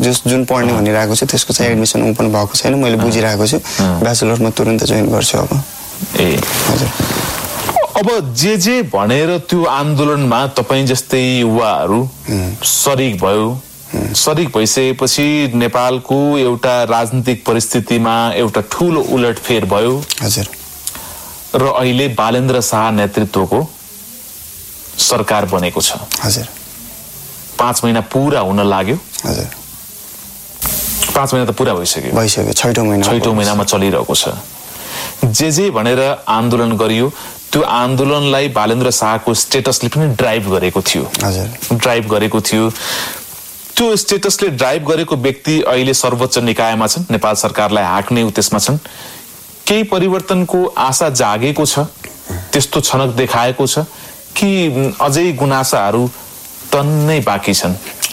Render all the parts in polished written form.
जुन पढ्ने भनिरहेको छु त्यसको चाहिँ एडमिसन ओपन भएको छैन, मैले बुझिरहेको छु। ब्याचलरमा तुरुन्त जोइन गर्छु अब। हजुर। अब जे भनेर त्यो आन्दोलनमा तपाईँ जस्तै युवाहरू सरिक भयो, सरिक भइसकेपछि नेपालको एउटा राजनीतिक परिस्थितिमा एउटा ठूलो उलटफेर भयो। हजुर। र अहिले बालेन्द्र शाह नेतृत्वको सरकार बनेको छ। हजुर। 5 महिना पूरा हुन लाग्यो। हजुर। 5 महिना त पूरा भइसक्यो। 6औं महिनामा चलिरहेको छ। जे भनेर आन्दोलन गरियो त्यो आन्दोलनलाई बालेन्द्र शाहको स्टेटसले पनि ड्राइभ गरेको थियो। हजुर। ड्राइभ गरेको थियो। त्यो स्टेटसले ड्राइभ गरेको व्यक्ति अहिले सर्वोच्च निकायमा छन्, नेपाल सरकारलाई हाँक्ने उद्देश्यमा छन्। केही परिवर्तनको आशा जागेको छ, त्यस्तो छनक देखाएको छ कि अझै गुनासाहरू तन्नै बाँकी छन्?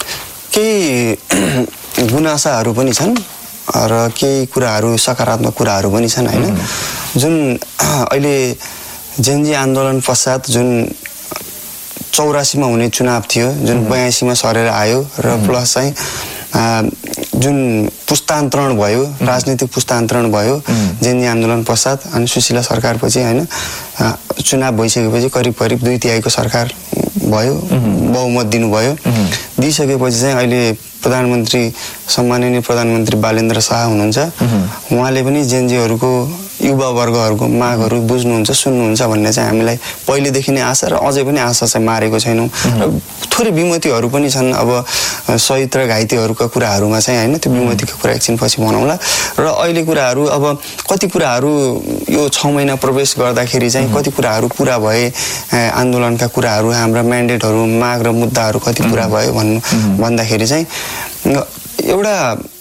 केही गुनासाहरू पनि छन् र केही कुराहरू सकारात्मक कुराहरू पनि छन् हैन। जुन अहिले जेनजी आन्दोलन पश्चात जुन 84 मा हुने चुनाव थियो, जुन 82 मा सरेर आयो र प्लस चाहिँ जुन पुस्तान्तरण भयो, राजनीतिक पुस्तान्तरण भयो जेनजी आन्दोलन पश्चात, अनि सुशीला सरकारपछि हैन चुनाव भइसकेपछि करिब 2/3 को सरकार भयो, बहुमत दिनुभयो। दिइसकेपछि चाहिँ अहिले प्रधानमन्त्री सम्माननीय प्रधानमन्त्री बालेन्द्र शाह हुनुहुन्छ। उहाँले पनि जेनजीहरूको युवा वर्गहरूको मागहरू बुझ्नुहुन्छ, सुन्नुहुन्छ भन्ने चाहिँ हामीलाई पहिलेदेखि नै आशा र अझै पनि आशा चाहिँ मारेको छैनौँ। र थोरै विमतिहरू पनि छन् अब शहीद र घाइतेहरूका कुराहरूमा चाहिँ हैन, त्यो विमतिको कुरा एकछिन पछि भनौँला। र अहिले कुराहरू अब कति कुराहरू यो 6 महिना प्रवेश गर्दाखेरि चाहिँ कति कुराहरू पुरा भए, आन्दोलनका कुराहरू, हाम्रा म्यान्डेटहरू, माग र मुद्दाहरू कति पुरा भयो भन्दाखेरि चाहिँ एउटा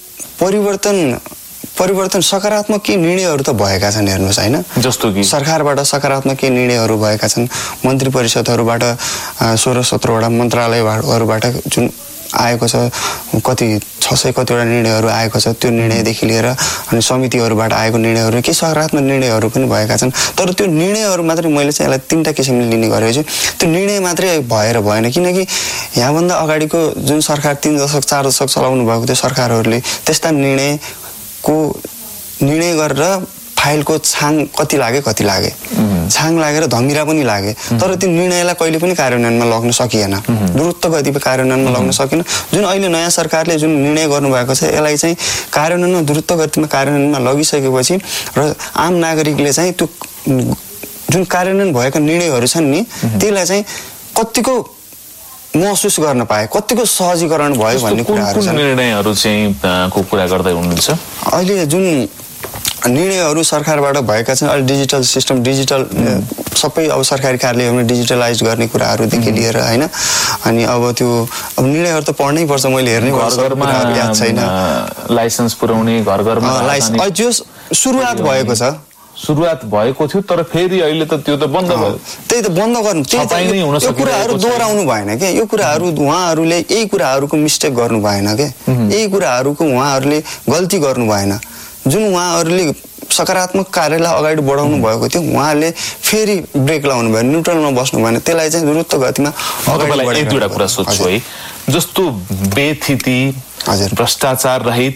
परिवर्तन सकारात्मक केही निर्णयहरू त भएका छन् हेर्नुहोस् हैन। जस्तो कि सरकारबाट सकारात्मक केही निर्णयहरू भएका छन्, मन्त्री परिषदहरूबाट 16-17 वटा मन्त्रालयहरूबाट जुन आएको छ, कति 600 कतिवटा निर्णयहरू आएको छ। त्यो निर्णयदेखि लिएर अनि समितिहरूबाट आएको निर्णयहरू, केही सकारात्मक निर्णयहरू पनि भएका छन्। तर त्यो निर्णयहरू मात्रै मैले चाहिँ यसलाई 3टा किसिमले लिने गरेको छु। त्यो निर्णय मात्रै भएर भएन, किनकि यहाँभन्दा अगाडिको जुन सरकार 3 दशक 4 दशक चलाउनु भएको थियो सरकारहरूले त्यस्ता निर्णय गरेर फाइलको छाङ कति लागे, छाङ लागेर धमिरा पनि लागे, तर त्यो निर्णयलाई कहिले पनि कार्यान्वयनमा लग्न सकिएन, द्रुत गतिमा कार्यान्वयनमा लग्न सकेन। जुन अहिले नयाँ सरकारले जुन निर्णय गर्नुभएको छ यसलाई चाहिँ कार्यान्वयनमा द्रुत गतिमा कार्यान्वयनमा लगिसकेपछि र आम नागरिकले चाहिँ त्यो जुन कार्यान्वयन भएका निर्णयहरू छन् नि त्यसलाई चाहिँ कतिको महसुस गर्न पाए, कतिको सहजीकरण भयो भन्ने कुराहरू छन्। निर्णयहरू चाहिँ को कुरा गर्दै हुनुहुन्छ? अहिले जुन निर्णयहरू सरकारबाट भएका छन्, अहिले डिजिटल सिस्टम, डिजिटल सबै अब सरकारी कार्यालयहरूमा डिजिटलाइज गर्ने कुराहरूदेखि लिएर हैन, अनि अब त्यो अब निर्णयहरू त पढ्नै पर्छ, मैले हेर्नै पर्छ, याद छैन। लाइसेन्स पुर्याउने घर-घरमा जो सुरुवात भएको छ, सुरुवात भएको थियो, तर फेरि अहिले त त्यो त बन्द भयो। त्यही त बन्द गर्नु, यो कुराहरू दोहोऱ्याउनु भएन के, यो कुराहरू उहाँहरूले यही कुराहरूको मिस्टेक गर्नु भएन के, यही कुराहरूको उहाँहरूले गल्ती गर्नु भएन। जुन उहाँहरूले सकारात्मक कार्यलाई अगाडि बढाउनु भएको थियो उहाँले फेरि ब्रेक लाउनु भयो, न्युट्रलमा बस्नु भएन, त्यसलाई चाहिँ द्रुत गतिमा अगाडि बढाउनु। एक दुईवटा कुरा सोध्छु है, जस्तो बेथिति, भ्रष्टाचार रहित,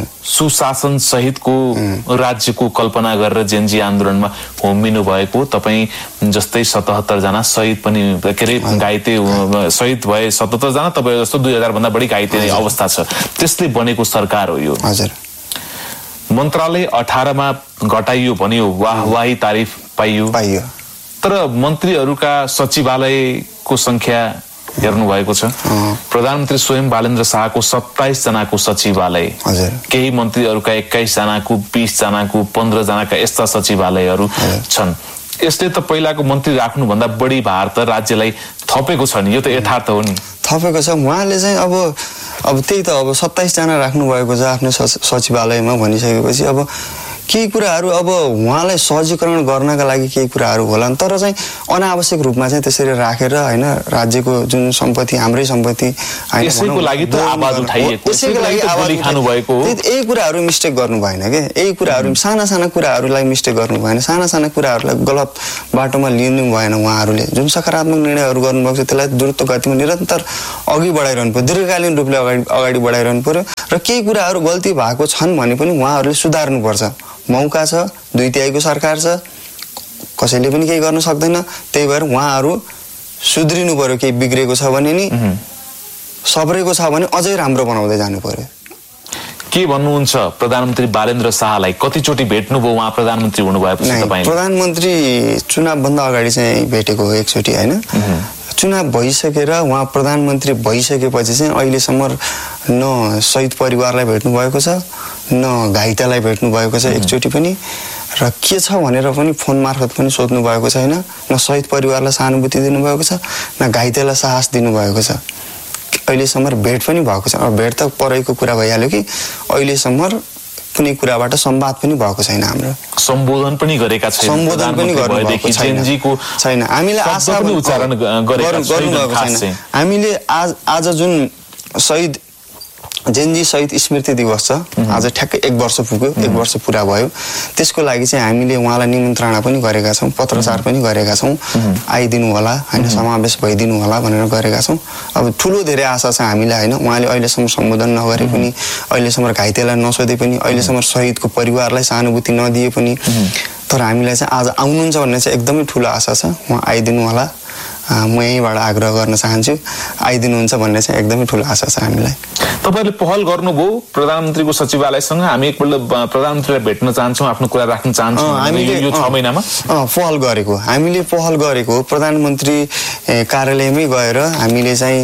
सुशासन सहितको राज्यको कल्पना गरेर जेनजी आन्दोलनमा होमिनु भएको, तपाईँ जस्तै 77 जना शहीद पनि के अरे घाइते शहीद भए, 77 जना, तपाईँ जस्तो 2000 भन्दा बढी घाइते अवस्था छ, त्यसले बनेको सरकार हो यो। मन्त्रालय 18 मा घटाइयो भन्यो, वाहवाही तारिफ पाइयो, तर मन्त्रीहरूका सचिवालयको संख्या हेर्नु भएको छ, प्रधानमन्त्री स्वयं बालेन्द्र शाहको 27 जनाको सचिवालय, केही मन्त्रीहरूका 21 जनाको, 20 जनाको, 15 जनाका यस्ता सचिवालयहरू छन्। यसले त पहिलाको मन्त्री राख्नुभन्दा बढी भार त राज्यलाई थपेको छ नि, यो त यथार्थ हो नि। थपेको छ, उहाँले चाहिँ अब त्यही त अब 27 जना राख्नु भएको छ आफ्नो सचिवालयमा भनिसकेपछि अब केही कुराहरू अब उहाँलाई सहजीकरण गर्नका लागि केही कुराहरू होलान्, तर चाहिँ अनावश्यक रूपमा चाहिँ त्यसरी राखेर हैन राज्यको जुन सम्पत्ति हाम्रै सम्पत्ति यसैको लागि त आवाज उठाइएको, यसैको लागि आवाज खानु भएको हो। यही कुराहरू मिस्टेक गर्नु भएन के, यही कुराहरू साना कुराहरूलाई मिस्टेक गर्नु भएन, साना कुराहरूलाई गलत बाटोमा लिनु भएन। उहाँहरूले जुन सकारात्मक निर्णयहरू गर्नुभएको छ त्यसलाई द्रुत गतिमा निरन्तर अघि बढाइरहनु पर्यो, दीर्घकालीन रूपले अगाडि बढाइरहनु पर्यो र केही कुराहरू गल्ती भएको छन् भने पनि उहाँहरूले सुधार्नुपर्छ। मौका छ, 2/3 सरकार छ, कसैले पनि केही गर्न सक्दैन। त्यही भएर उहाँहरू सुध्रिनु पर्यो, केही बिग्रेको छ भने नि सबरेको छ भने अझै राम्रो बनाउँदै जानु पर्यो। के भन्नुहुन्छ प्रधानमन्त्री बालेन्द्र शाहलाई? कतिचोटि भेट्नुभयो उहाँ प्रधानमन्त्री हुनुभएपछि तपाईले? प्रधानमन्त्री चुनावभन्दा अगाडि चाहिँ भेटेको हो एकचोटि हैन। चुनाव भइसकेर उहाँ प्रधानमन्त्री भइसकेपछि चाहिँ अहिलेसम्म न शहीद परिवारलाई भेट्नु भएको छ, न घाइतेलाई भेट्नु भएको छ एकचोटि पनि, र के छ भनेर पनि फोन मार्फत पनि सोध्नु भएको छैन। न शहीद परिवारलाई सहानुभूति दिनुभएको छ, न घाइतेलाई साहस दिनुभएको छ। अहिलेसम्म भेट पनि भएको छ। अब भेट त परैको कुरा भइहाल्यो कि अहिलेसम्म कुनै कुराबाट संवाद पनि भएको छैन। हाम्रो सम्बोधन पनि गरेका छैन, सम्बोधन पनि गर्नुभएको छैन। हामीले आशा पनि उच्चारण गरेका छैन। हामीले आज जुन शहीद जेनजी शहीद स्मृति दिवस छ, आज ठ्याक्कै 1 वर्ष पुग्यो, 1 वर्ष पुरा भयो। त्यसको लागि चाहिँ हामीले उहाँलाई निमन्त्रणा पनि गरेका छौँ, पत्रचार पनि गरेका छौँ, आइदिनु होला हैन, समावेश भइदिनु होला भनेर गरेका छौँ। अब ठुलो धेरै आशा छ हामीलाई हैन। उहाँले अहिलेसम्म सम्बोधन नगरे पनि, अहिलेसम्म घाइतेलाई नसोधे पनि, अहिलेसम्म शहीदको परिवारलाई सहानुभूति नदिए पनि, तर हामीलाई चाहिँ आज आउनुहुन्छ भन्ने चाहिँ एकदमै ठुलो आशा छ। उहाँ आइदिनु होला, म यहीँबाट आग्रह गर्न चाहन्छु, आइदिनुहुन्छ भन्ने चाहिँ एकदमै ठुलो आशा छ हामीलाई। तपाईले पहल गर्नुभयो प्रधानमन्त्रीको सचिवालयसँग? हामी एकपल्ट प्रधानमन्त्रीलाई भेट्न चाहन्छौँ, आफ्नो कुरा राख्न चाहन्छौँ हामीले यो 6 महिनामा पहल गरेको, हामीले पहल गरेको प्रधानमन्त्री कार्यालयमै गएर हामीले चाहिँ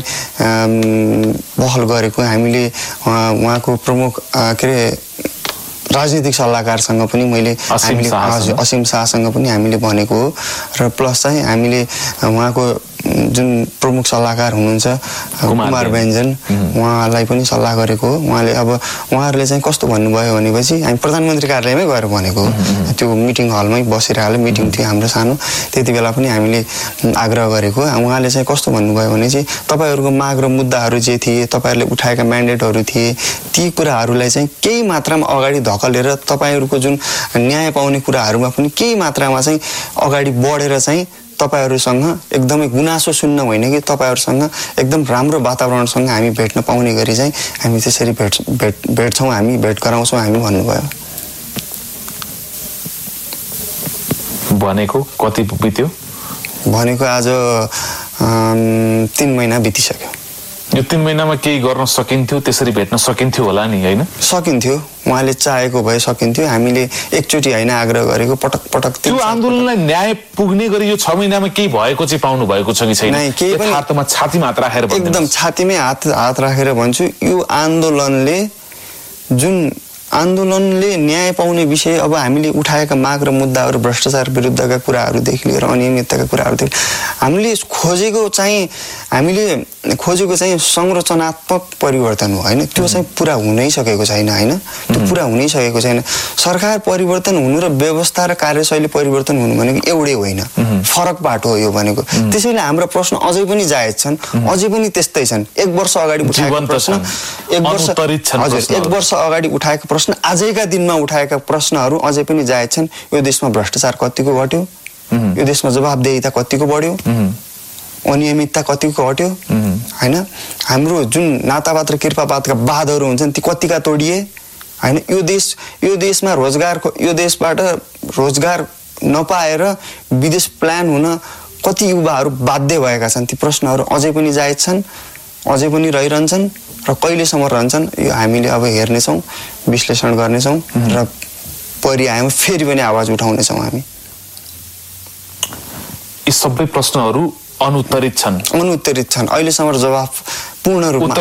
पहल गरेको। हामीले उहाँको प्रमुख के अरे राजनीतिक सल्लाहकारसँग पनि मैले असीम शाहसँग पनि हामीले भनेको हो, र प्लस चाहिँ हामीले उहाँको जुन प्रमुख सल्लाहकार हुनुहुन्छ कुमार व्यञ्जन, उहाँलाई पनि सल्लाह गरेको हो। उहाँहरूले चाहिँ कस्तो भन्नुभयो भनेपछि हामी प्रधानमन्त्री कार्यालयमै गएर भनेको हो। त्यो मिटिङ हलमै बसिरहेको मिटिङ थियो हाम्रो सानो, त्यति बेला पनि हामीले आग्रह गरेको। उहाँले चाहिँ कस्तो भन्नुभयो भने चाहिँ तपाईहरूको माग र मुद्दाहरू जे थिए, तपाईहरूले उठाएका म्यान्डेटहरू थिए, ती कुराहरूलाई चाहिँ केही मात्रामा अगाडि धकेलेर तपाईहरूको जुन न्याय पाउने कुराहरूमा पनि केही मात्रामा चाहिँ अगाडि बढेर चाहिँ तपाईहरूसँग एकदमै गुनासो सुन्न होइन कि तपाईहरूसँग एकदम राम्रो वातावरणसँग हामी भेट्न पाउने गरी चाहिँ हामी त्यसरी भेट्छौँ, हामी भेट गराउँछौँ हामी भन्नुभयो। भनेको कति बित्यो? भनेको आज 3 महिना बितिसक्यो। यो 3 महिनामा केही गर्न सकिन्थ्यो, त्यसरी भेट्न सकिन्थ्यो होला नि हैन? सकिन्थ्यो, उहाँले चाहेको भए सकिन्थ्यो। हामीले एकचोटि हैन आग्रह गरेको, पटक त्यो आन्दोलनलाई न्याय पुग्ने गरी यो 6 महिनामा केही भएको चाहिँ पाउनु भएको छ कि छैन? केही पनि हातमा छातीमा हात राखेर एकदम छातीमै हात राखेर भन्छु, यो आन्दोलनले न्याय पाउने विषय, अब हामीले उठाएका माग र मुद्दाहरू, भ्रष्टाचार विरुद्धका कुराहरूदेखि लिएर अनियमितताका कुराहरूदेखि हामीले खोजेको चाहिँ संरचनात्मक परिवर्तन हो हैन। त्यो चाहिँ पुरा हुनै सकेको छैन हैन, त्यो पुरा हुनै सकेको छैन। सरकार परिवर्तन हुनु र व्यवस्था र कार्यशैली परिवर्तन हुनु भनेको एउटै होइन, फरक बाटो हो यो भनेको। त्यसैले हाम्रो प्रश्न अझै पनि जायज छन्, अझै पनि त्यस्तै छन्। 1 वर्ष अगाडि उठाएको प्रश्न, 1 वर्ष अगाडि उठाएको प्रश्न, आजैका दिनमा उठाएका प्रश्नहरू अझै पनि जायज छन्। यो देशमा भ्रष्टाचार कतिको घट्यो, यो देशमा जवाबदेहिता कतिको बढ्यो, अनियमितता कतिको हट्यो हैन, हाम्रो जुन नातावाद र कृपावादका वादहरू हुन्छन् ती कतिका तोडिए हैन, यो देशमा यो देशबाट रोजगार नपाएर विदेश प्लान हुन कति युवाहरू बाध्य भएका छन्, ती प्रश्नहरू अझै पनि जायज छन्, अझै पनि रहिरहन्छन् र कहिलेसम्म रहन्छन् यो हामीले अब हेर्नेछौँ, विश्लेषण गर्नेछौँ र परिआएमा फेरि पनि आवाज उठाउनेछौँ हामी। यी सबै प्रश्नहरू अनुत्तरित छन्। अहिलेसम्म जवाफ पूर्ण रूपमा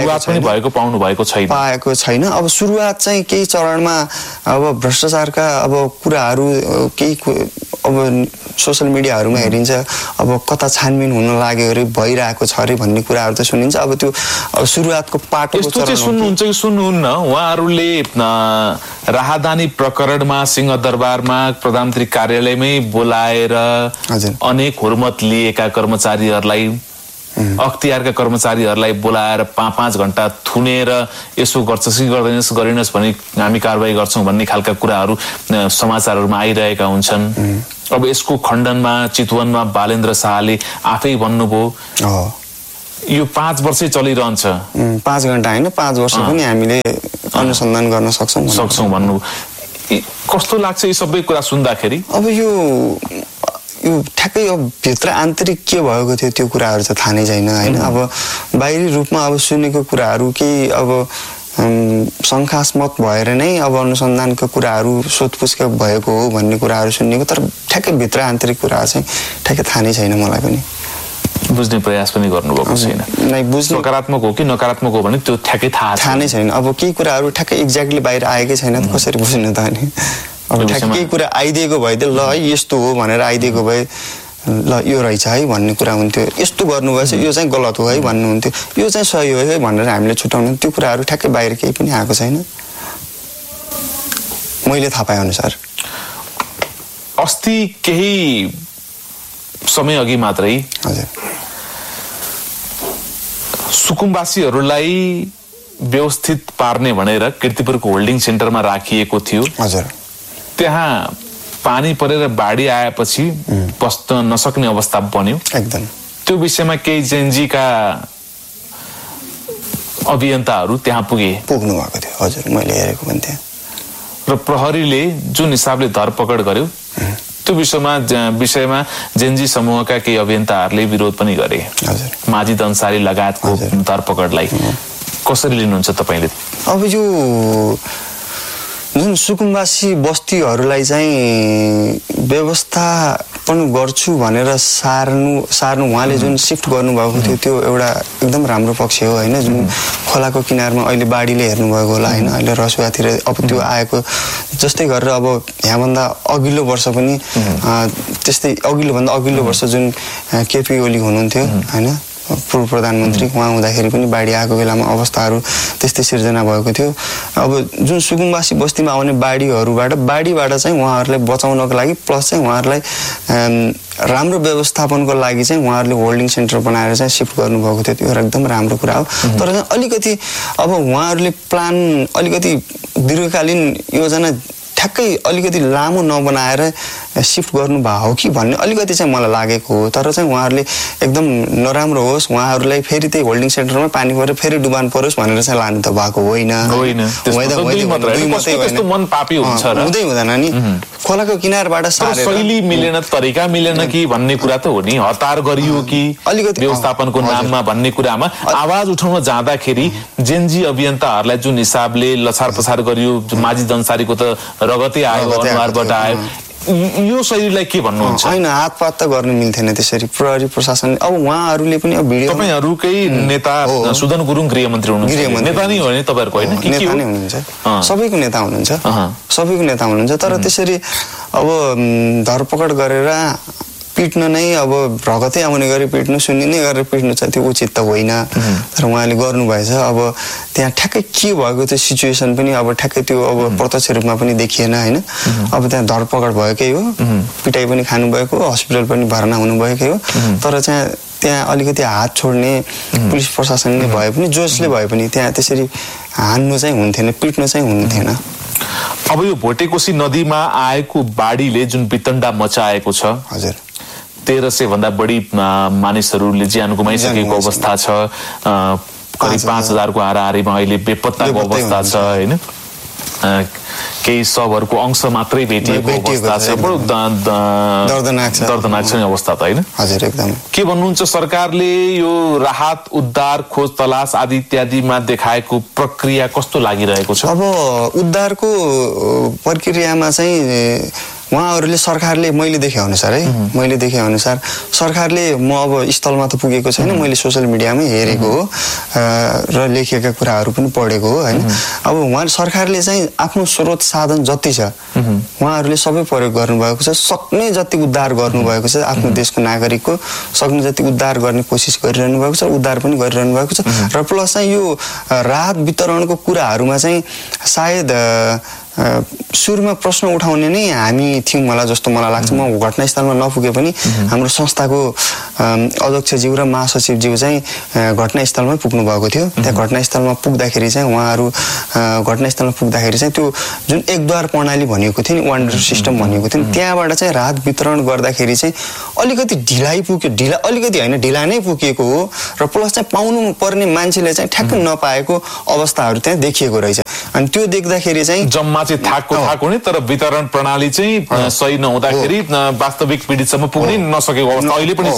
पाएको छैन। अब सुरुवात चाहिँ केही चरणमा अब भ्रष्टाचारका अब कुराहरू केही अब सोशल मिडियाहरूमा हेरिन्छ, अब कता छानबिन हुन लाग्यो अरे, भइरहेको छ अरे भन्ने कुराहरू त सुनिन्छ। अब त्यो सुरुवातको पाटोको चरण सुन्नुहुन्छ कि सुन्नुहुन्न? उहाँहरूले राहदानी प्रकरणमा सिंहदरबारमा प्रधानमन्त्री कार्यालयमै बोलाएर अनेक हुर्मत लिएका कर्मचारीहरूलाई, अख्तियारका कर्मचारीहरूलाई बोलाएर 5-5 घण्टा थुनेर यसो गर्छस् कि गर्दैनस्, गरिनस् भने हामी कारबाही गर्छौँ भन्ने खालका कुराहरू समाचारहरूमा आइरहेका हुन्छन्। अब यसको खण्डनमा चितवनमा बालेन्द्र शाहले आफै भन्नुभयो यो 5 वर्षै चलिरहन्छ। 5 घण्टा होइन, 5 वर्ष पनि हामीले अनुसन्धान गर्न सक्छौँ भन्नु। कस्तो लाग्छ यो सबै कुरा सुन्दाखेरि? अब यो ठ्याक्कै अब भित्र आन्तरिक के भएको थियो त्यो कुराहरू त थाहा नै छैन होइन। अब बाहिरी रूपमा अब सुनेको कुराहरू केही अब शङ्कास्पद भएर नै अब अनुसन्धानका कुराहरू सोधपुछका भएको हो भन्ने कुराहरू सुनेको, तर ठ्याक्कै भित्र आन्तरिक कुराहरू चाहिँ ठ्याक्कै थाहा नै छैन मलाई पनि। बुझ्ने प्रयास पनि गर्नुभएको छैन? सकारात्मक हो कि नकारात्मक हो भने त्यो ठ्याक्कै थाहा नै छैन। अब केही कुराहरू ठ्याक्कै एक्ज्याक्टली बाहिर आएकै छैन त कसरी बुझ्नु त अनि। अब ठ्याक्कै केही कुरा आइदिएको भए त ल है यस्तो हो भनेर आइदिएको भए ल यो रहेछ है भन्ने कुरा हुन्थ्यो, यस्तो गर्नुभएछ यो चाहिँ गलत हो है भन्नुहुन्थ्यो, यो चाहिँ सही हो है भनेर हामीले छुट्याउनु। त्यो कुराहरू ठ्याक्कै बाहिर केही पनि आएको छैन मैले थाहा पाए अनुसार। अस्ति केही समय अघि मात्रै सुकुम्बासीहरूलाई व्यवस्थित पार्ने भनेर कीर्तिपुरको होल्डिङ सेन्टरमा राखिएको थियो। त्यहाँ पानी परेर बाढी आएपछि बस्न नसक्ने अवस्था बन्यो एकदम। त्यो विषयमा केही जेएनजीका अभियन्ताहरू त्यहाँ पुग्नु भएको थियो। हजुर मैले हेरेको पनि थिएँ। र प्रहरीले जुन हिसाबले धरपकड गर्यो त्यो विषयमा जेएनजी समूहका केही अभियन्ताहरूले विरोध पनि गरे। माजिद अन्सारी लगायतको धरपकडलाई कसरी लिनुहुन्छ तपाईँले? अब यो जुन सुकुम्बासी बस्तीहरूलाई चाहिँ व्यवस्थापन गर्छु भनेर सार्नु उहाँले जुन सिफ्ट गर्नुभएको थियो त्यो एउटा एकदम राम्रो पक्ष हो होइन। जुन खोलाको किनारमा अहिले बाढीले हेर्नुभएको होला होइन, अहिले रसुवातिर अब त्यो आएको जस्तै गरेर अब यहाँभन्दा अघिल्लो वर्ष पनि त्यस्तै अघिल्लो वर्ष जुन केपी ओली हुनुहुन्थ्यो होइन, पूर्व प्रधानमन्त्री, उहाँ हुँदाखेरि पनि बाढी आएको बेलामा अवस्थाहरू त्यस्तै सिर्जना भएको थियो। अब जुन सुकुम्बासी बस्तीमा आउने बाढीबाट चाहिँ उहाँहरूलाई बचाउनको लागि प्लस चाहिँ उहाँहरूलाई राम्रो व्यवस्थापनको लागि चाहिँ उहाँहरूले होल्डिङ सेन्टर बनाएर चाहिँ सिफ्ट गर्नुभएको थियो। त्यो एकदम राम्रो कुरा हो। तर अलिकति अब उहाँहरूले प्लान अलिकति दीर्घकालीन योजना ठ्याक्कै अलिकति लामो नबनाएर सिफ्ट गर्नुभएको हो कि भन्ने अलिकति चाहिँ मलाई लागेको हो। तर चाहिँ उहाँहरूले एकदम नराम्रो होस्, उहाँहरूलाई फेरि त्यही होल्डिङ सेन्टरमा पानी परेर फेरि डुबान परोस् भनेर चाहिँ लानु त भएको होइन। हुँदै हुँदैन नि, खोलाको किनारबाट शैली मिलेन, तरिका मिलेन कि भन्ने कुरा त हो नि। हतार गरियो कि अलिकति व्यवस्थापनको नाममा भन्ने कुरामा आवाज उठाउन जाँदाखेरि जेएनजी अभियन्ताहरूलाई जुन हिसाबले लछार पछार गरियो, माजिद अन्सारीको त रगतै आयो, अनुहारबाट आयो, यो शैलीलाई के भन्नुहुन्छ? होइन, हातपात त गर्नु मिल्थेन त्यसरी प्रहरी प्रशासन। अब उहाँहरूले पनि अब भिडियो तपाईँहरूकै नेता सुदन गुरुङ गृहमन्त्री हुनुहुन्छ, नेता नै हो नि तपाईँहरूको होइन? नेता नै हुनुहुन्छ, सबैको नेता हुनुहुन्छ। तर त्यसरी अब धरपकड गरेर पिट्न नै अब रगतै आउने गरी पिट्नु, सुन्ने गरेर पिट्नु चाहिँ त्यो उचित त होइन। तर उहाँले गर्नुभएछ। अब त्यहाँ ठ्याक्कै के भएको त्यो सिचुएसन पनि अब ठ्याक्कै त्यो अब प्रत्यक्ष रूपमा पनि देखिएन होइन। अब त्यहाँ धरपकड भएकै हो, पिटाइ पनि खानुभएको, हस्पिटल पनि भर्ना हुनुभएकै हो। तर चाहिँ त्यहाँ अलिकति हात छोड्ने पुलिस प्रशासनले भए पनि, जसले भए पनि त्यहाँ त्यसरी हान्नु चाहिँ हुन्थेन, पिट्नु चाहिँ हुन्थेन। अब यो भोटेकोशी नदीमा आएको बाढीले जुन वितण्डा मचाएको छ, हजुर 1300 भन्दा बढी मानिसहरूले ज्यान गुमाइसकेको अवस्था छ। करिब 5000 को हाराहारीमा अहिले बेपत्ताको अवस्था छ होइन। केही शवहरूको अंश मात्रै भेटिएको अवस्था छ। बडो दर्दनाक छ अवस्था त होइन? हजुर एकदम। के भन्नुहुन्छ, सरकारले यो राहत उद्धार खोज तलास आदि इत्यादिमा देखाएको प्रक्रिया कस्तो लागिरहेको छ? अब उद्धारको प्रक्रियामा चाहिँ उहाँहरूले सरकारले मैले देखे अनुसार सरकारले म अब स्थलमा त पुगेको छैन, मैले सोसियल मिडियामै हेरेको हो र लेखेका कुराहरू पनि पढेको हो हैन। अब उहाँ सरकारले चाहिँ आफ्नो स्रोत साधन जति छ उहाँहरूले सबै प्रयोग गर्नुभएको छ, सक्ने जति उद्धार गर्नुभएको छ, आफ्नो देशको नागरिकको सक्ने जति उद्धार गर्ने कोसिस गरिरहनु भएको छ, उद्धार पनि गरिरहनु भएको छ। र प्लस चाहिँ यो राहत वितरणको कुराहरूमा चाहिँ सायद सुरुमा प्रश्न उठाउने नै हामी थियौँ होला जस्तो मलाई लाग्छ। म घटनास्थलमा नपुगे पनि हाम्रो संस्थाको अध्यक्षज्यू र महासचिवज्यू चाहिँ घटनास्थलमै पुग्नु भएको थियो। त्यहाँ घटनास्थलमा पुग्दाखेरि चाहिँ उहाँहरू घटनास्थलमा पुग्दाखेरि चाहिँ त्यो जुन एकद्वार प्रणाली भनिएको थियो नि, वान सिस्टम भनिएको थियो नि, त्यहाँबाट चाहिँ राहत वितरण गर्दाखेरि चाहिँ अलिकति ढिलाइ पुग्यो, अलिकति होइन ढिला नै पुगेको हो। र प्लस चाहिँ पाउनु पर्ने मान्छेले चाहिँ ठ्याक्क नपाएको अवस्थाहरू त्यहाँ देखिएको रहेछ। अनि त्यो देख्दाखेरि चाहिँ जम्मा चाहिँ थाक हुने तर वितरण प्रणाली चाहिँ सही नहुँदाखेरि वास्तविक पीडितसम्म पुग्नै नसकेको अवस्था अहिले पनि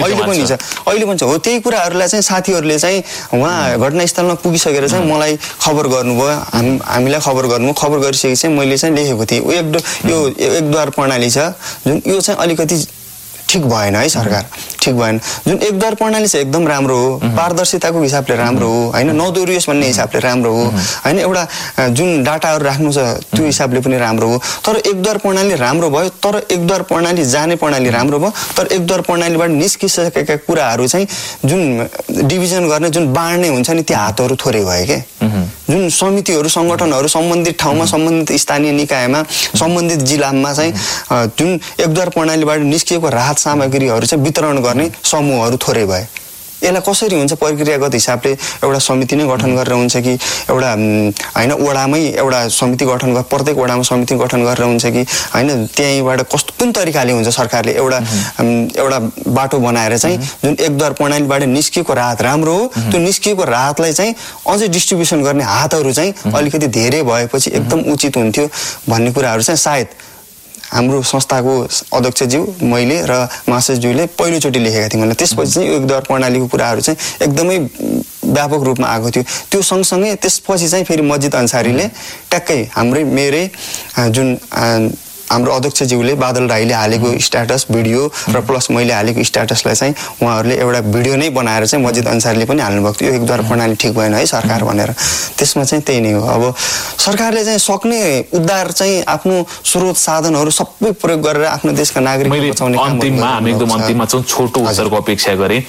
छ। हो त्यही कुराहरूलाई चाहिँ साथीहरूले चाहिँ उहाँ घटनास्थलमा पुगिसकेर चाहिँ मलाई खबर गर्नुभयो, हामीलाई खबर गर्नुभयो। खबर गरिसकेपछि चाहिँ मैले चाहिँ लेखेको थिएँ यो एकद्वार प्रणाली छ जुन यो चाहिँ अलिकति ठिक भएन है, सरकार ठिक भएन। जुन एकद्वार प्रणाली चाहिँ एकदम राम्रो हो, पारदर्शिताको हिसाबले राम्रो हो हैन, नदोरियोस् भन्ने हिसाबले राम्रो हो हैन, एउटा जुन डाटाहरू राख्नु छ त्यो हिसाबले पनि राम्रो हो। तर एकद्वार प्रणाली राम्रो भयो, तर एकद्वार प्रणाली जाने प्रणाली राम्रो भयो, तर एकद्वार प्रणालीबाट निस्किसकेका कुराहरू चाहिँ जुन डिभिजन गर्ने जुन बाँड्ने हुन्छ नि त्यो हातहरू थोरै भयो के। जुन समितिहरू सङ्गठनहरू सम्बन्धित ठाउँमा सम्बन्धित स्थानीय निकायमा सम्बन्धित जिल्लामा चाहिँ जुन एकद्वार प्रणालीबाट निस्किएको राहत सामग्रीहरू चाहिँ वितरण गर्ने समूहहरू थोरै भए। यसलाई कसरी हुन्छ प्रक्रियागत हिसाबले एउटा समिति नै गठन गरेर हुन्छ कि एउटा हैन वडामै एउटा समिति गठन गरेर प्रत्येक वडामा समिति गठन गरेर हुन्छ कि हैन त्यहीबाट कस्तो कुन तरिकाले हुन्छ सरकारले एउटा बाटो बनाएर चाहिँ जुन एकद्वार प्रणालीबाट निस्किएको राहत राम्रो हो, त्यो निस्किएको राहतलाई चाहिँ अझै डिस्ट्रिब्युसन गर्ने हातहरू चाहिँ अलिकति धेरै भएपछि एकदम उचित हुन्थ्यो भन्ने कुराहरू चाहिँ सायद हाम्रो संस्थाको अध्यक्षज्यू मैले र महासचिवज्यूले पहिलोचोटि लेखेका थियौँ भने त्यसपछि चाहिँ एकद्वार प्रणालीको कुराहरू चाहिँ एकदमै व्यापक रूपमा आएको थियो। त्यो सँगसँगै त्यसपछि चाहिँ फेरि मस्जिद अन्सारीले ट्याक्कै मेरै जुन हाम्रो अध्यक्षज्यूले बादल राईले हालेको स्ट्याटस भिडियो र प्लस मैले हालेको स्ट्याटसलाई चाहिँ उहाँहरूले एउटा भिडियो नै बनाएर चाहिँ मस्जिद अन्सारीले पनि हाल्नुभएको थियो, यो एकद्वार प्रणाली ठिक भएन है सरकार भनेर। त्यसमा चाहिँ त्यही नै हो। अब सरकारले चाहिँ सक्ने उद्धार चाहिँ आफ्नो स्रोत साधनहरू सबै प्रयोग गरेर आफ्नो देशका नागरिक बचाउने काम गर्नु। अन्तिममा हामी एकदम अन्तिममा चाहिँ छोटो उत्तरको अपेक्षा गरे।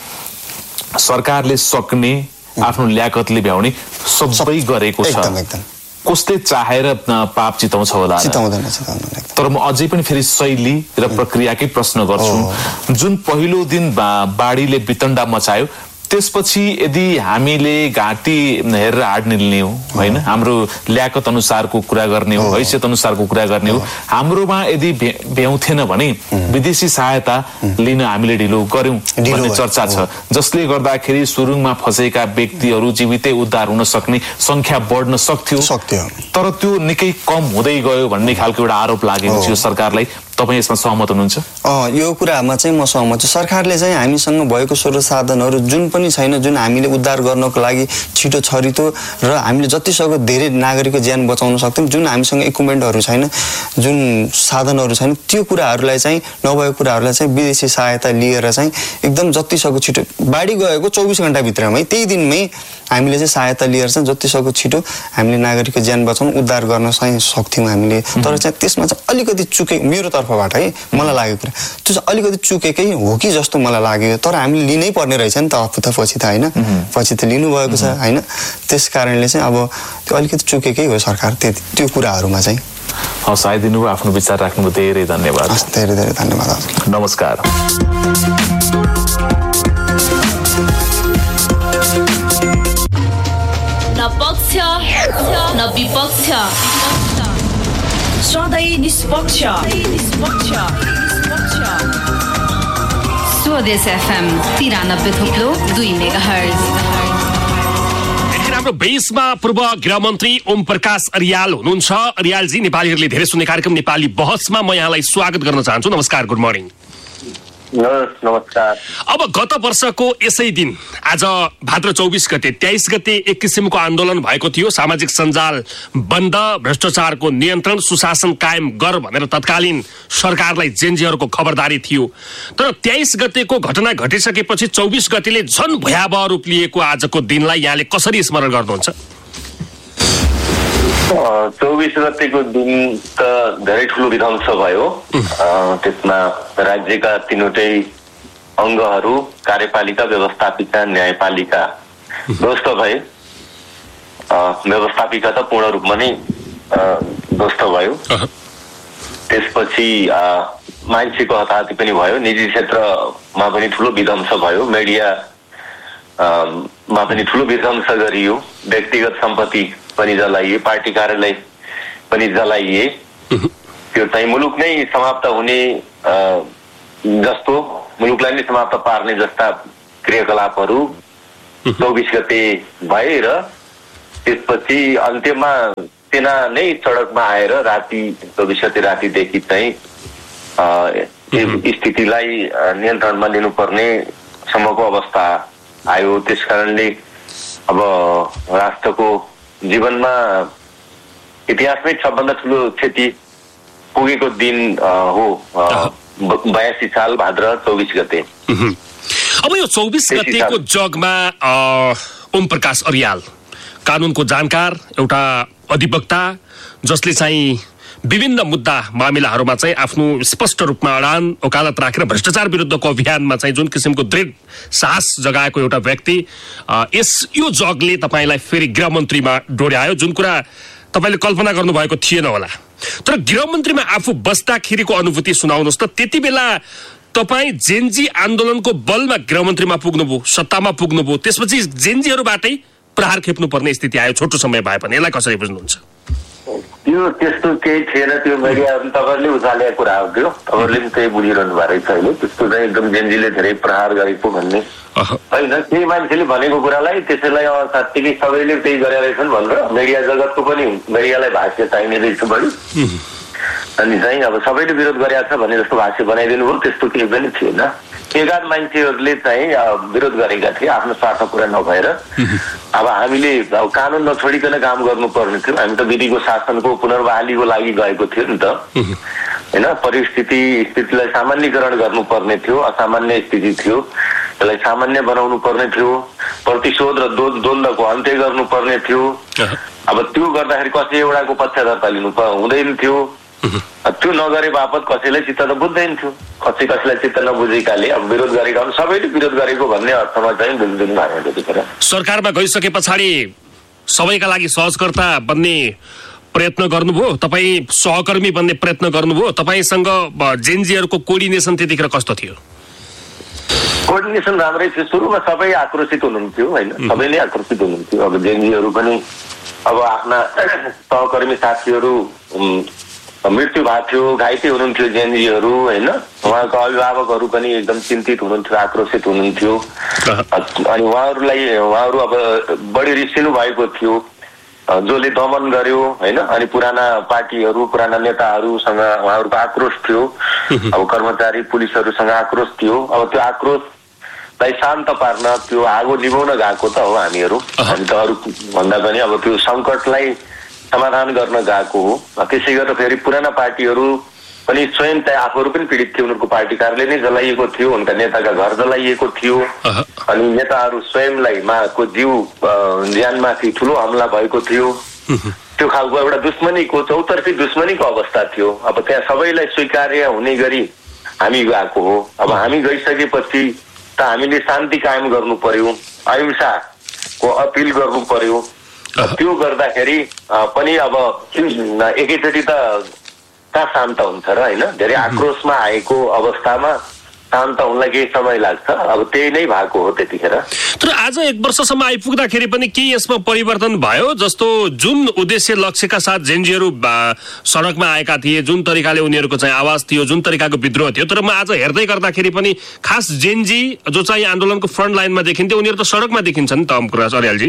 सरकारले सक्ने आफ्नो ल्याकतले भ्याउने सबै गरेको छ, एकदम कसले चाहेर पाप चिताउँछ होला, चिताउँदैन। तर म अझै पनि फेरि शैली र प्रक्रियाकै प्रश्न गर्छु। जुन पहिलो दिन बाढीले वितण्डा मचायो त्यसपछि यदि हामीले घाँटी हेरेर हाड निल्ने हो हैन, हाम्रो ल्याकत अनुसारको कुरा गर्ने हो, हैसियत अनुसारको कुरा गर्ने हो, हाम्रोमा यदि भ्याउँथेन भने विदेशी सहायता लिन हामीले ढिलो गर्यौं भन्ने चर्चा छ, जसले गर्दाखेरि सुरुङमा फसेका व्यक्तिहरू जीवितै उद्धार हुन सक्ने संख्या बढ्न सक्थ्यो, तर त्यो निकै कम हुँदै गयो भन्ने खालको एउटा आरोप लागेको थियो सरकारलाई। तपाईँ यसमा सहमत हुनुहुन्छ? यो कुरामा चाहिँ म सहमत छु। सरकारले चाहिँ हामीसँग भएको स्रोत साधनहरू जुन पनि छैन, जुन हामीले उद्धार गर्नको लागि छिटो छरितो र हामीले जतिसक्दो धेरै नागरिकको ज्यान बचाउन सक्छौँ, जुन हामीसँग इक्विपमेन्टहरू छैन, जुन साधनहरू छैन, त्यो कुराहरूलाई चाहिँ नभएको कुराहरूलाई चाहिँ विदेशी सहायता लिएर चाहिँ एकदम जतिसक्दो छिटो बाढी गएको 24 घण्टाभित्रमै त्यही दिनमै हामीले चाहिँ सहायता लिएर चाहिँ जतिसक्दो छिटो हामीले नागरिकको ज्यान बचाउन उद्धार गर्न चाहिँ सक्थ्यौँ हामीले। तर चाहिँ त्यसमा चाहिँ अलिकति चुके मेरो तर्फबाट है मलाई लागेको कुरा त्यो चाहिँ अलिकति चुकेकै हो कि जस्तो मलाई लाग्यो। तर हामीले लिनै पर्ने रहेछ नि त पछि त होइन, पछि त लिनुभएको छ होइन। त्यस कारणले चाहिँ अब त्यो अलिकति चुकेकै हो सरकार त्यो कुराहरूमा चाहिँ। हस्, आइदिनु आफ्नो विचार राख्नुभयो, धेरै धन्यवाद। धेरै धेरै धन्यवाद। नमस्कार। न पक्ष न विपक्ष, सधैँ निष्पक्ष। स्वदेश FM 93.2 मेगाहर्ज। हाम्रो बेसमा पूर्व गृहमन्त्री ओम प्रकाश अर्याल हुनुहुन्छ। अर्यालजी, नेपालीहरूले धेरै सुन्ने कार्यक्रम नेपाली बहसमा म यहाँलाई स्वागत गर्न चाहन्छु। नमस्कार, गुड मर्निङ। नमस्कार। अब गत वर्षको यसै दिन आज भाद्र 24 गते 23 गते एक किसिमको आन्दोलन भएको थियो, सामाजिक सञ्जाल बन्द, भ्रष्टाचारको नियन्त्रण, सुशासन कायम गर भनेर तत्कालीन सरकारलाई जेनजीहरूको खबरदारी थियो। तर 23 गतेको घटना घटिसकेपछि 24 गतेले झन् भयावह रूप लिएको आजको दिनलाई यहाँले कसरी स्मरण गर्नुहुन्छ? 24 गतेको दिन त धेरै ठुलो विध्वंस भयो। त्यसमा राज्यका तीनवटै अङ्गहरू, कार्यपालिका, व्यवस्थापिका, न्यायपालिका ध्वस्त भए। व्यवस्थापिका त पूर्ण रूपमा नै ध्वस्त भयो। त्यसपछि मान्छेको हताहती पनि भयो, निजी क्षेत्रमा पनि ठुलो विध्वंस भयो, मा पनि ठुलो विध्वंस गरियो, व्यक्तिगत सम्पत्ति पनि जलाइए, पार्टी कार्यालय पनि जलाइए। त्यो चाहिँ मुलुक नै समाप्त हुने जस्तो, मुलुकलाई नै समाप्त पार्ने जस्ता क्रियाकलापहरू 24 गते भए र त्यसपछि अन्त्यमा सेना नै सडकमा आएर राति 24 गते रातिदेखि चाहिँ स्थितिलाई नियन्त्रणमा लिनुपर्ने सम्मको अवस्था आयो। त्यस कारणले अब राष्ट्रको जीवनमा इतिहासमै सबभन्दा ठुलो क्षति पुगेको दिन हो 82 साल भाद्र 24 गते। अब यो 24 गतेको जगमा ओम प्रकाश अर्याल कानुनको जानकार, एउटा अधिवक्ता जसले चाहिँ विभिन्न मुद्दा मामिलाहरूमा चाहिँ आफ्नो स्पष्ट रूपमा अडान वकालत राखेर भ्रष्टाचार विरुद्धको अभियानमा चाहिँ जुन किसिमको दृढ साहस जगाएको एउटा व्यक्ति, यो जगले तपाईँलाई फेरि गृहमन्त्रीमा डोर्यायो, जुन कुरा तपाईँले कल्पना गर्नुभएको थिएन होला। तर गृहमन्त्रीमा आफू बस्दाखेरिको अनुभूति सुनाउनुहोस् त। त्यति बेला तपाईँ जेनजी आन्दोलनको बलमा गृहमन्त्रीमा पुग्नुभयो, सत्तामा पुग्नुभयो, त्यसपछि जेनजीहरूबाटै प्रहार खेप्नुपर्ने स्थिति आयो, छोटो समय भए पनि। यसलाई कसरी बुझ्नुहुन्छ? त्यो त्यस्तो केही थिएन। त्यो मिडियाहरू तपाईँहरूले उचालेको कुरा हो। त्यो तपाईँहरूले पनि त्यही बुझिरहनु भएको रहेछ अहिले। त्यस्तो चाहिँ एकदम जेनजीले धेरै प्रहार गरेको भन्ने होइन। केही मान्छेले भनेको कुरालाई त्यसैलाई साँच्चीकै सबैले त्यही गरेका रहेछन् भनेर मिडिया जगतको पनि मिडियालाई भाष्य चाहिने रहेछ बढी। अनि चाहिँ अब सबैले विरोध गरेका छ भन्ने जस्तो भाष्य बनाइदिनु भयो, त्यस्तो केही पनि थिएन। एकाध मान्छेहरूले चाहिँ विरोध गरेका थिए आफ्नो स्वार्थ पुरा नभएर। अब हामीले कानुन नछोडिकन काम गर्नुपर्ने थियो। हामी त विधिको शासनको पुनर्बहालीको लागि गएको थियो नि त, होइन? स्थितिलाई सामान्यकरण गर्नुपर्ने थियो, असामान्य स्थिति थियो, त्यसलाई सामान्य बनाउनु पर्ने थियो, प्रतिशोध र द्वन्द्वको अन्त्य गर्नुपर्ने थियो। अब त्यो गर्दाखेरि कसै एउटाको पक्षधरता लिनु हुँदैन थियो। त्यो नगरे बापत कसैलाई चित्त नबुझ्दैन थियो। कसैलाई चित्त नबुझेकाले अब विरोध गरेका सबैले विरोध गरेको भन्ने अर्थमा चाहिँ बुझिदिनु भएको त्यतिखेर। सरकारमा गइसके पछाडि सबैका लागि सहजकर्ता बन्ने प्रयत्न गर्नुभयो, तपाईँ सहकर्मी बन्ने प्रयत्न गर्नुभयो। तपाईँसँग जेनजीहरूको कोअर्डिनेसन त्यतिखेर कस्तो थियो? कोअर्डिनेसन राम्रै थियो। सुरुमा सबै आक्रोशित हुनुहुन्थ्यो, होइन? सबैले आक्रोशित हुनुहुन्थ्यो। अब जेनजीहरू पनि अब आफ्ना सहकर्मी साथीहरू मृत्यु भएको थियो, घाइते हुनुहुन्थ्यो जेनजीहरू, होइन? उहाँको अभिभावकहरू पनि एकदम चिन्तित हुनुहुन्थ्यो, आक्रोशित हुनुहुन्थ्यो। अनि उहाँहरू अब बढी रिसिनु भएको थियो, जसले दमन गर्यो, होइन? अनि पुराना पार्टीहरू, पुराना नेताहरूसँग उहाँहरूको आक्रोश थियो। अब कर्मचारी पुलिसहरूसँग आक्रोश थियो। अब त्यो आक्रोशलाई शान्त पार्न, त्यो आगो निभाउन गएको त हो हामीहरू। हामी त अरू भन्दा पनि अब त्यो सङ्कटलाई समाधान गर्न गएको हो। त्यसै गरेर फेरि पुराना पार्टीहरू पनि स्वयं चाहिँ आफूहरू पनि पीडित थिए। उनीहरूको पार्टी कार्यालय नै जलाइएको थियो, उनका नेताका घर जलाइएको थियो। अनि नेताहरू स्वयंलाई को जीव ज्यानमाथि ठुलो हमला भएको थियो। त्यो खालको एउटा दुश्मनीको, चौतर्फी दुश्मनीको अवस्था थियो। अब त्यहाँ सबैलाई स्वीकार्य हुने गरी हामी गएको हो। अब हामी गइसकेपछि त हामीले शान्ति कायम गर्नु पर्यो, अहिंसाको अपिल गर्नु पर्यो। त्यो गर्दाखेरि पनि अब एकैचोटि त कहाँ शान्त हुन्छ र, होइन? धेरै आक्रोशमा आएको अवस्थामा शान्त हुनलाई केही समय लाग्छ। अब त्यही नै भएको हो त्यतिखेर। तर आज 1 वर्षसम्म आइपुग्दाखेरि पनि के यसमा परिवर्तन भयो? जस्तो जुन उद्देश्य लक्ष्यका साथ जेनजीहरू सडकमा आएका थिए, जुन तरिकाले उनीहरूको चाहिँ आवाज थियो, जुन तरिकाको विद्रोह थियो, तर म आज हेर्दै गर्दाखेरि पनि खास जेनजी जो चाहिँ आन्दोलनको फ्रन्ट लाइनमा देखिन्थ्यो उनीहरू त सडकमा देखिन्छन् नि त ओम प्रकाश अर्यालजी?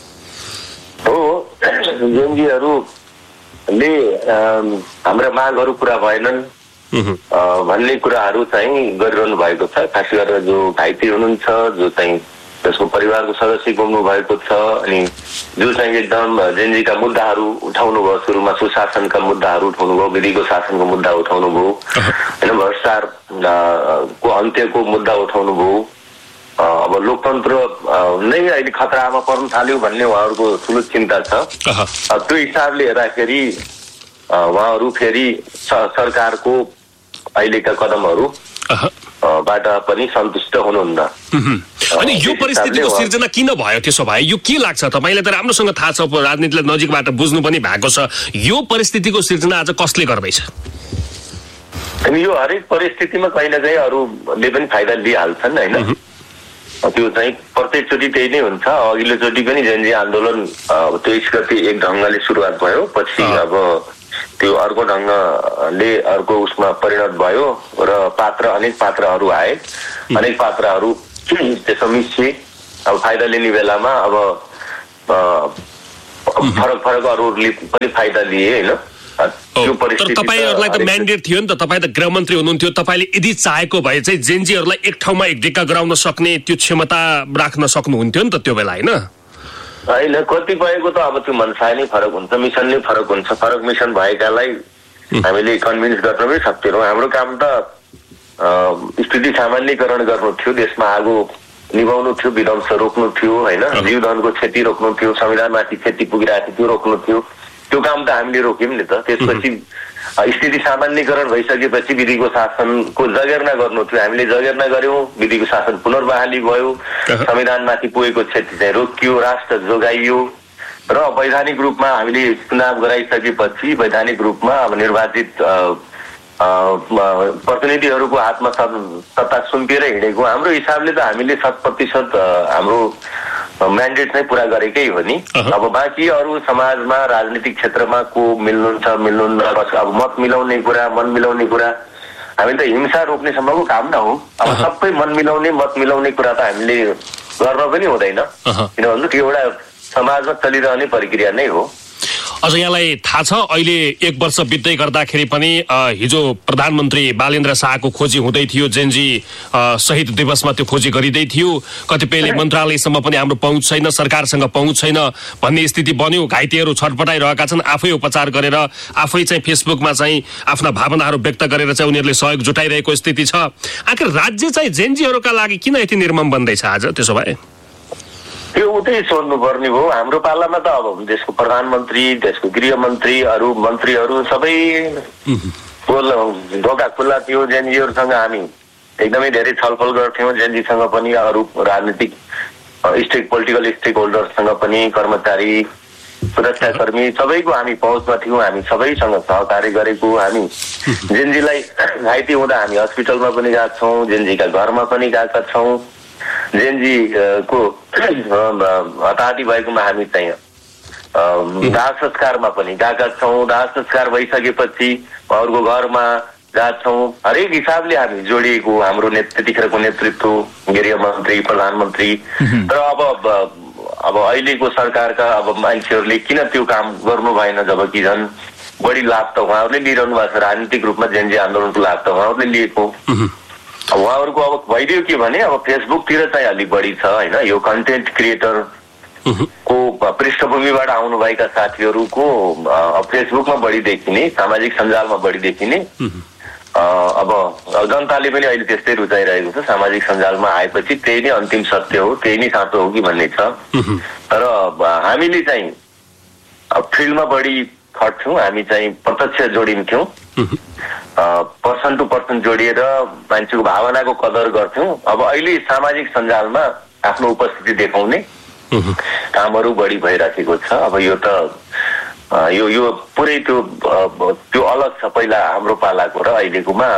हो, जेनजीहरूले हाम्रा मागहरू पुरा भएनन्, भन्ने कुराहरू चाहिँ गरिरहनु भएको छ। खास गरेर जो घाइते हुनुहुन्छ, जो चाहिँ त्यसको परिवारको सदस्य गुम्नु भएको छ, अनि जो चाहिँ एकदम जेनजीका मुद्दाहरू उठाउनु भयो, सुरुमा सुशासनका मुद्दाहरू उठाउनु भयो, विधिको शासनको मुद्दा उठाउनु भयो, होइन, भ्रष्टाचारको अन्त्यको मुद्दा उठाउनु भयो। अब लोकतन्त्र नै अहिले खतरामा पर्न थाल्यो भन्ने उहाँहरूको ठुलो चिन्ता छ। त्यो हिसाबले हेर्दाखेरि उहाँहरू फेरि सरकारको अहिलेका कदमहरू बाट पनि सन्तुष्ट हुनुहुन्न। अनि यो परिस्थितिको सिर्जना किन भयो त्यसो भए? यो के लाग्छ तपाईँलाई? त राम्रोसँग थाहा छ, राजनीतिलाई नजिकबाट बुझ्नु पनि भएको छ। यो परिस्थितिको सिर्जना आज कसले गर्दैछ? अनि यो हरेक परिस्थितिमा कहीँ न कहीँ अरूले पनि फाइदा लिइहाल्छन्, होइन। त्यो चाहिँ प्रत्येकचोटि त्यही नै हुन्छ। अघिल्लोचोटि पनि जेनजी आन्दोलन 23 गते एक ढङ्गले सुरुवात भयो, पछि अब त्यो अर्को ढङ्गले अर्को उसमा परिणत भयो र अनेक पात्रहरू आए, अनेक पात्रहरू त्यसो मिसिए। अब फाइदा लिने बेलामा अब फरक अरूहरूले पनि फाइदा लिए, होइन। तर तपाईहरुलाई त म्यान्डेट थियो नि त, तपाईँ त गृहमन्त्री हुनुहुन्थ्यो। तपाईँले यदि चाहेको भए चाहिँ जेनजीहरूलाई एक ठाउँमा एकढिक्का गराउन सक्ने त्यो क्षमता राख्न सक्नुहुन्थ्यो नि त त्यो बेला, होइन? होइन, कतिपयको त अब त्यो मनसाय नै फरक हुन्छ, मिसन नै फरक हुन्छ। फरक मिसन भएकालाई हामीले कन्भिन्स गर्न पनि सक्दैनौँ। हाम्रो काम त स्थिति सामान्यकरण गर्नु थियो, देशमा आगो निभाउनु थियो, विध्वंस रोक्नु थियो, होइन, जीवधनको क्षति रोक्नु थियो, संविधानमाथि क्षति पुगिरहेको थियो, रोक्नु थियो। त्यो काम त हामीले रोक्यौँ नि त। त्यसपछि स्थिति सामान्यकरण भइसकेपछि विधिको शासनको जगेर्ना गर्नु थियो, हामीले जगेर्ना गर्यौँ। विधिको शासन पुनर्बहाली भयो, संविधानमाथि पुगेको क्षति चाहिँ रोकियो, राष्ट्र जोगाइयो र वैधानिक रूपमा हामीले चुनाव गराइसकेपछि वैधानिक रूपमा अब निर्वाचित प्रतिनिधिहरूको हातमा सत्ता सुम्पिएर हिँडेको। हाम्रो हिसाबले त हामीले 100% हाम्रो म्यान्डेट नै पुरा गरेकै हो नि। अब बाँकी अरू समाजमा राजनीतिक क्षेत्रमा को मिल्नुहुन्छ मिल्नुहुन्न, अब मत मिलाउने कुरा, मन मिलाउने कुरा, हामी त हिंसा रोक्ने सम्मको काम न हो। अब सबै मन मिलाउने, मत मिलाउने कुरा त हामीले गर्न पनि हुँदैन, किनभने त्यो एउटा समाजमा चलिरहने प्रक्रिया नै हो। अझ यहाँलाई थाहा छ अहिले 1 वर्ष बित्दै गर्दाखेरि पनि हिजो प्रधानमन्त्री बालेन्द्र शाहको खोजी हुँदै थियो, जेनजी शहीद दिवसमा त्यो खोजी गरिँदै थियो। कतिपयले मन्त्रालयसम्म पनि हाम्रो पहुँच छैन, सरकारसँग पहुँच छैन भन्ने स्थिति बन्यो। घाइतेहरू छटपटाइरहेका छन्, आफै उपचार गरेर आफै चाहिँ फेसबुकमा चाहिँ आफ्ना भावनाहरू व्यक्त गरेर चाहिँ उनीहरूले सहयोग जुटाइरहेको स्थिति छ। आखिर राज्य चाहिँ जेनजीहरूका लागि किन यति निर्मम बन्दैछ आज? त्यसो भए त्यो उतै सोध्नु पर्ने हो। हाम्रो पालामा त अब देशको प्रधानमन्त्री, देशको गृहमन्त्री, अरू मन्त्रीहरू सबै ढोका खुल्ला थियो। जेनजीहरूसँग हामी एकदमै धेरै छलफल गर्थ्यौँ। जेनजीसँग पनि अरू राजनीतिक पोलिटिकल स्टेक होल्डरसँग पनि, कर्मचारी, सुरक्षाकर्मी सबैको हामी पहुँचमा थियौँ। हामी सबैसँग सहकार्य गरेको। हामी जेनजीलाई घाइते हुँदा हामी हस्पिटलमा पनि गएका छौँ, जेनजीका घरमा पनि गएका छौँ। जेनजीको हताहती भएकोमा हामी चाहिँ दाह संस्कारमा पनि गएका छौँ। दाह संस्कार भइसकेपछि अरूको घरमा गएका छौँ। हरेक हिसाबले हामी जोडिएको, हाम्रो त्यतिखेरको नेतृत्व, गृहमन्त्री, प्रधानमन्त्री। तर अब अहिलेको सरकारका अब मान्छेहरूले किन त्यो काम गर्नु भएन, जबकि झन् बढी लाभ त उहाँहरूले लिइरहनु भएको छ। राजनीतिक रूपमा जेनजी आन्दोलनको लाभ त उहाँहरूले लिएको। उहाँहरूको अब भइदियो के भने अब फेसबुकतिर चाहिँ अलिक बढी छ, होइन। यो कन्टेन्ट क्रिएटर को पृष्ठभूमिबाट आउनुभएका साथीहरूको फेसबुकमा बढी देखिने, सामाजिक सञ्जालमा बढी देखिने। अब जनताले पनि अहिले त्यस्तै रुचाइरहेको छ। सामाजिक सञ्जालमा आएपछि त्यही नै अन्तिम सत्य हो, त्यही नै साँचो हो कि भन्ने छ। तर हामीले चाहिँ फिल्डमा बढी खट्थ्यौँ। हामी चाहिँ प्रत्यक्ष जोडिन्थ्यौँ, पर्सन टु पर्सन जोडिएर मान्छेको भावनाको कदर गर्थ्यौँ। अब अहिले सामाजिक सञ्जालमा आफ्नो उपस्थिति देखाउने कामहरू बढी भइराखेको छ। अब यो त यो पुरै त्यो अलग छ पहिला हाम्रो पालाको र अहिलेकोमा।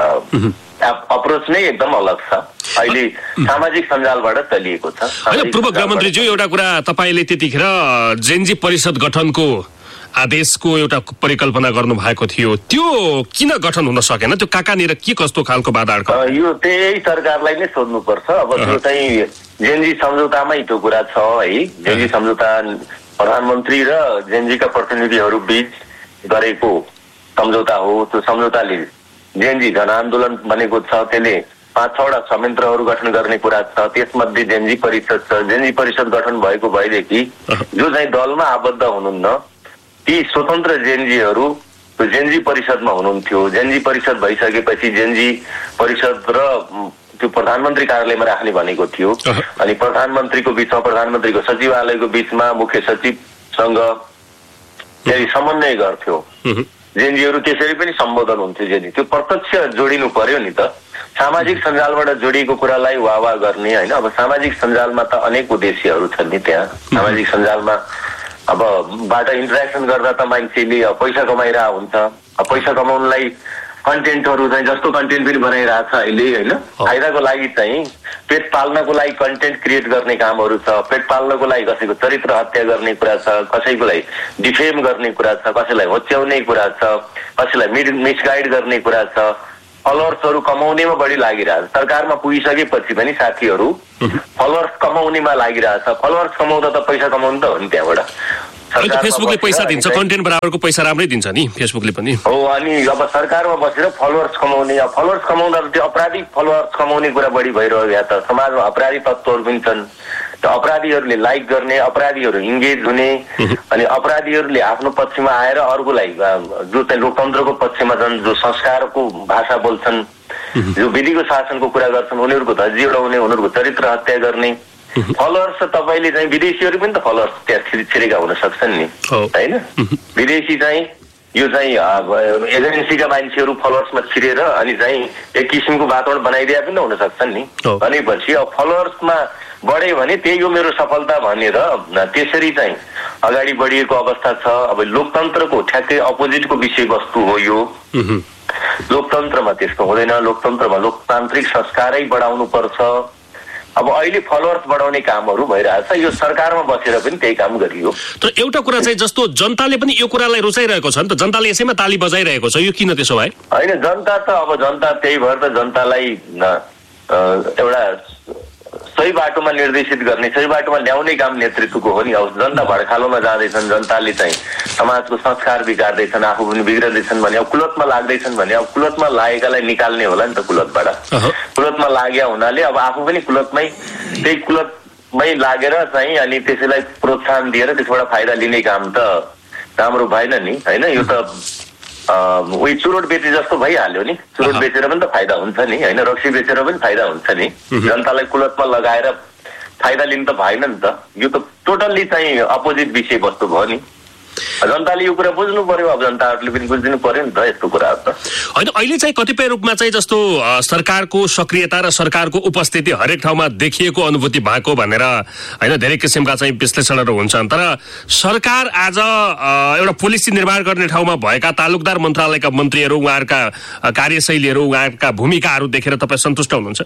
अप्रोच नै एकदम अलग छ। अहिले सामाजिक सञ्जालबाट चलिएको छ। पूर्व गृहमन्त्रीज्यू, एउटा कुरा तपाईँले त्यतिखेर जेनजी परिषद गठनको आदेशको एउटा परिकल्पना गर्नु भएको थियो, त्यो किन गठन हुन सकेन? त्यो कहाँनिर के कस्तो खालको बाधा अड्क? यो त्यही सरकारलाई नै सोध्नुपर्छ। अब त्यो चाहिँ जेनजी सम्झौतामै त्यो कुरा छ, है। जेनजी सम्झौता प्रधानमन्त्री र जेनजीका प्रतिनिधिहरू बीच गरेको सम्झौता हो। त्यो सम्झौताले जेएनजी जनआन्दोलन बनेको छ, त्यसले 5-6वटा संयन्त्रहरू गठन गर्ने कुरा छ। त्यसमध्ये जेएनजी परिषद छ। जेएनजी परिषद गठन भएको भएदेखि जो चाहिँ दलमा आबद्ध हुनुहुन्न ती स्वतन्त्र जेएनजीहरू जेएनजी परिषदमा हुनुहुन्थ्यो। जेएनजी परिषद भइसकेपछि जेएनजी परिषद र त्यो प्रधानमन्त्री कार्यालयमा राख्ने भनेको थियो। अनि प्रधानमन्त्रीको बिचमा, प्रधानमन्त्रीको सचिवालयको बिचमा मुख्य सचिवसँग समन्वय गर्थ्यो। जेएनजीहरू त्यसरी पनि सम्बोधन हुन्थ्यो। जेएनजी त्यो प्रत्यक्ष जोडिनु पर्यो नि त। सामाजिक सञ्जालबाट जोडिएको कुरालाई वाह गर्ने होइन। अब सामाजिक सञ्जालमा त अनेक उद्देश्यहरू छन् नि त्यहाँ। सामाजिक सञ्जालमा अब बाट इन्टरेक्सन गर्दा त मान्छेले पैसा कमाइरहेको हुन्छ। पैसा कमाउनलाई कन्टेन्टहरू चाहिँ जस्तो कन्टेन्ट पनि बनाइरहेको छ अहिले होइन। फाइदाको लागि चाहिँ पेट पाल्नको लागि कन्टेन्ट क्रिएट गर्ने कामहरू छ। पेट पाल्नको लागि कसैको चरित्र हत्या गर्ने कुरा छ, कसैको लागि डिफेम गर्ने कुरा छ, कसैलाई होच्याउने कुरा छ, कसैलाई मिसगाइड गर्ने कुरा छ। फलोवर्सहरू कमाउनेमा बढी लागिरहेछ। सरकारमा पुगिसकेपछि पनि साथीहरू फलोवर्स कमाउनेमा लागिरहेछ। फलोवर्स कमाउँदा त पैसा कमाउनु त हो नि त्यहाँबाट। फेसबुकले पैसा दिन्छ, कन्टेन्ट बराबरको पैसा राम्रै दिन्छ नि फेसबुकले पनि। हो, अनि अब सरकारमा बसेर फलोवर्स कमाउने, फलोवर्स कमाउँदा त्यो अपराधिक फलोवर्स कमाउने कुरा बढी भइरह्यो। यहाँ त समाजमा अपराधी तत्त्वहरू पनि छन्। त्यो अपराधीहरूले लाइक गर्ने, अपराधीहरू इङ्गेज हुने, अनि अपराधीहरूले आफ्नो पक्षमा आएर अर्कोलाई जो चाहिँ लोकतन्त्रको पक्षमा छन्, जो संस्कारको भाषा बोल्छन्, जो विधिको शासनको कुरा गर्छन्, उनीहरूको धज्जी उडाउने, उनीहरूको चरित्र हत्या गर्ने। फलोवर्स तपाईँले चाहिँ विदेशीहरू पनि त फलोवर्स त्यहाँ छिरेका हुन सक्छन् नि होइन। विदेशी चाहिँ यो चाहिँ एजेन्सीका मान्छेहरू फलोवर्समा छिरेर अनि चाहिँ एक किसिमको वातावरण बनाइदिए पनि हुन सक्छन् नि। भनेपछि अब फलोवर्समा बढ्यो भने त्यही हो मेरो सफलता भनेर त्यसरी चाहिँ अगाडि बढिएको अवस्था छ। अब लोकतन्त्रको ठ्याक्कै अपोजिटको विषयवस्तु हो यो। लोकतन्त्रमा त्यस्तो हुँदैन। लोकतन्त्रमा लोकतान्त्रिक संस्कारै बढाउनु पर्छ। अब अहिले फलोवर्स बढाउने कामहरू भइरहेछ। यो सरकारमा बसेर पनि त्यही काम गरियो। तर एउटा कुरा चाहिँ जस्तो जनताले पनि यो कुरालाई रुचाइरहेको छ नि त, जनताले यसैमा ताली बजाइरहेको छ, यो किन त्यसो भए? होइन, जनता त अब जनता त्यही भएर त जनतालाई एउटा सही बाटोमा निर्देशित गर्ने, सही बाटोमा ल्याउने काम नेतृत्वको हो नि। अब जनता भड्खालोमा जाँदैछन्, जनताले चाहिँ समाजको संस्कार बिगार्दैछन्, आफू पनि बिग्रदैछन् भने, अब कुलतमा लाग्दैछन् भने अब कुलतमा लागेकालाई निकाल्ने होला नि त कुलतबाट। कुलतमा लाग्या हुनाले अब आफू पनि कुलतमै त्यही कुलतमै लागेर चाहिँ अनि त्यसैलाई प्रोत्साहन दिएर त्यसबाट फाइदा लिने काम त राम्रो भएन नि होइन। यो त उही चुरोट बेचे जस्तो भइहाल्यो नि। चुरोट बेचेर पनि त फाइदा हुन्छ नि होइन। रक्सी बेचेर पनि फाइदा हुन्छ नि। जनतालाई कुलतमा लगाएर फाइदा लिनु त भएन नि त। यो त टोटल्ली चाहिँ अपोजिट विषयवस्तु भयो नि। जनताले यो कुरा बुझ्नु पर्यो। अब जनताहरूले पनि बुझिदिनु पर्यो नि त यस्तो कुराहरू त होइन। अहिले चाहिँ कतिपय रूपमा चाहिँ जस्तो सरकारको सक्रियता र सरकारको उपस्थिति हरेक ठाउँमा देखिएको अनुभूति भएको भनेर होइन धेरै किसिमका चाहिँ विश्लेषणहरू हुन्छन्। तर सरकार आज एउटा पोलिसी निर्माण गर्ने ठाउँमा भएका तालुकदार मन्त्रालयका मन्त्रीहरू, उहाँहरूका कार्यशैलीहरू, उहाँहरूका भूमिकाहरू देखेर तपाईँ सन्तुष्ट हुनुहुन्छ?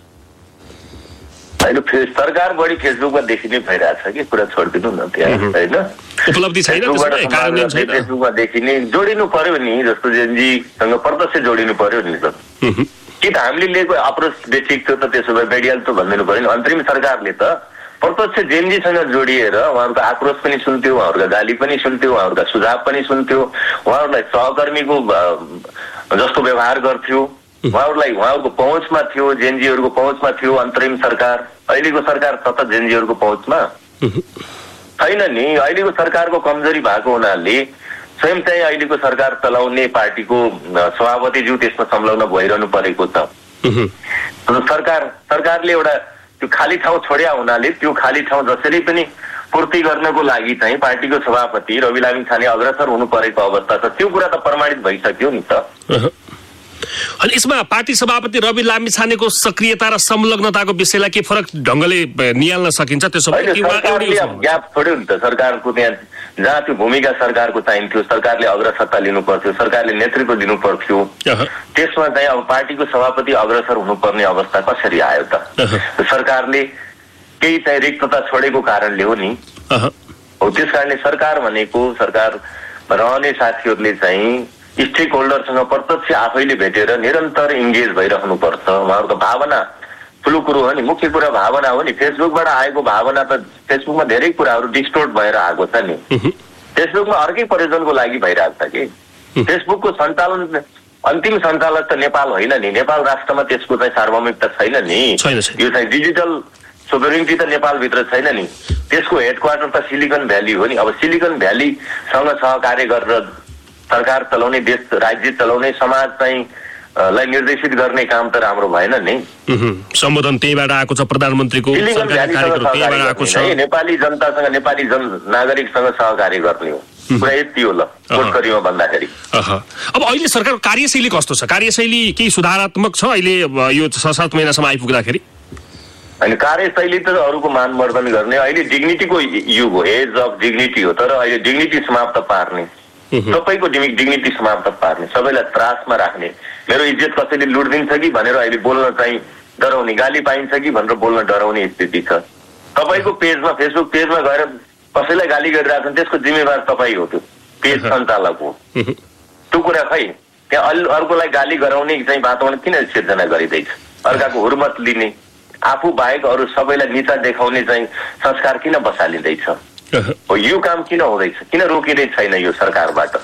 होइन, सरकार बढी फेसबुकमा देखिने भइरहेछ कि कुरा छोडिदिनु न त्यहाँ होइन। उपलब्धि छैन, फेसबुकमा देखिने जोडिनु पर्यो नि। जस्तो जेएनजीसँग प्रत्यक्ष जोडिनु पर्यो नि त। कि त हामीले लिएको अप्रोच बेसिक थियो त त्यसो भए मेडियल त भनिदिनु पर्यो नि। अन्तरिम सरकारले त प्रत्यक्ष जेएनजीसँग जोडिएर उहाँहरूको आक्रोश पनि सुन्थ्यो, उहाँहरूका गाली पनि सुन्थ्यो, उहाँहरूका सुझाव पनि सुन्थ्यो, उहाँहरूलाई सहकर्मीको जस्तो व्यवहार गर्थ्यो। उहाँहरूको पहुँचमा थियो, जेएनजीहरूको पहुँचमा थियो अन्तरिम सरकार। अहिलेको सरकार सतत जेएनजीहरूको पहुँचमा छैन नि। अहिलेको सरकारको कमजोरी भएको हुनाले स्वयं चाहिँ अहिलेको सरकार चलाउने पार्टीको सभापतिज्यू त्यसमा संलग्न भइरहनु परेको छ। सरकारले एउटा त्यो खाली ठाउँ छोड्या हुनाले त्यो खाली ठाउँ जसरी पनि पूर्ति गर्नको लागि चाहिँ पार्टीको सभापति रवि लामिछाने अग्रसर हुनु परेको अवस्था छ। त्यो कुरा त प्रमाणित भइसक्यो नि त। अनि यसमा पार्टी सभापति रवि लामिछानेको सक्रियता र संलग्नताको विषयलाई के फरक ढङ्गले निहाल्न सकिन्छ? त्यसो भए ग्याप छोड्यो नि त सरकारको। त्यहाँ जहाँ त्यो भूमिका सरकारको चाहिन्थ्यो, सरकारले अग्रसरता लिनु पर्थ्यो, सरकारले नेतृत्व दिनु पर्थ्यो, त्यसमा चाहिँ अब पार्टीको सभापति अग्रसर हुनुपर्ने अवस्था कसरी आयो त? सरकारले केही चाहिँ रिक्तता छोडेको कारणले हो नि। हो, त्यस कारणले सरकार भनेको सरकारमा रहने साथीहरूले चाहिँ स्टेक होल्डरसँग प्रत्यक्ष आफैले भेटेर निरन्तर इङ्गेज भइरहनुपर्छ। उहाँहरूको भावना ठुलो कुरो हो नि। मुख्य कुरा भावना हो नि। फेसबुकबाट आएको भावना त फेसबुकमा धेरै कुराहरू डिस्टोर्ट भएर आएको छ नि। फेसबुकमा अर्कै प्रयोजनको लागि भइरहेको छ कि। फेसबुकको सञ्चालन अन्तिम सञ्चालक त नेपाल होइन नि, नेपाल राष्ट्रमा त्यसको चाहिँ सार्वभौमिकता छैन नि, यो चाहिँ डिजिटल सोभरेनिटी त नेपालभित्र छैन नि, त्यसको हेडक्वार्टर त सिलिकन भ्याली हो नि। अब सिलिकन भ्यालीसँग सहकार्य गरेर सरकार चलाउने, देश राज्य चलाउने, समाज चाहिँ लाई निर्देशित गर्ने काम त राम्रो भएन नि। सम्बोधन त्यहीबाट आएको छ, प्रधानमन्त्रीको नेपाली जनतासँग, नेपाली नागरिकसँग सहकार्य गर्ने हो, कुरा यति हो। ल छोटकरीमा भन्दाखेरि अब अहिले सरकारको कार्यशैली कस्तो छ? कार्यशैली केही सुधारात्मक छ अहिले यो 6-7 महिनासम्म आइपुग्दाखेरि? होइन, कार्यशैली त अरूको मानवर्धन गर्ने, अहिले डिग्निटीको युग हो, एज अफ डिग्निटी हो, तर अहिले डिग्निटी समाप्त पार्ने, सबैको डिग्निटी समाप्त पार्ने, सबैलाई त्रासमा राख्ने, मेरो इज्जत कसैले लुट्दिन्छ कि भनेर अहिले बोल्न चाहिँ डराउने, गाली पाइन्छ कि भनेर बोल्न डराउने स्थिति छ। तपाईँको पेजमा, फेसबुक पेजमा गएर कसैलाई गाली गरिरहेको छ, त्यसको जिम्मेवार तपाईँ हो, त्यो पेज सञ्चालक हो। त्यो कुरा खै त्यहाँ अर्कोलाई गाली गराउने चाहिँ वातावरण किन सिर्जना गरिँदैछ? अर्काको हुर्मत लिने, आफू बाहेक अरू सबैलाई निचा देखाउने चाहिँ संस्कार किन बसालिँदैछ? हो, यो काम किन हुँदैछ? किन रोकिँदै छैन यो सरकारबाट?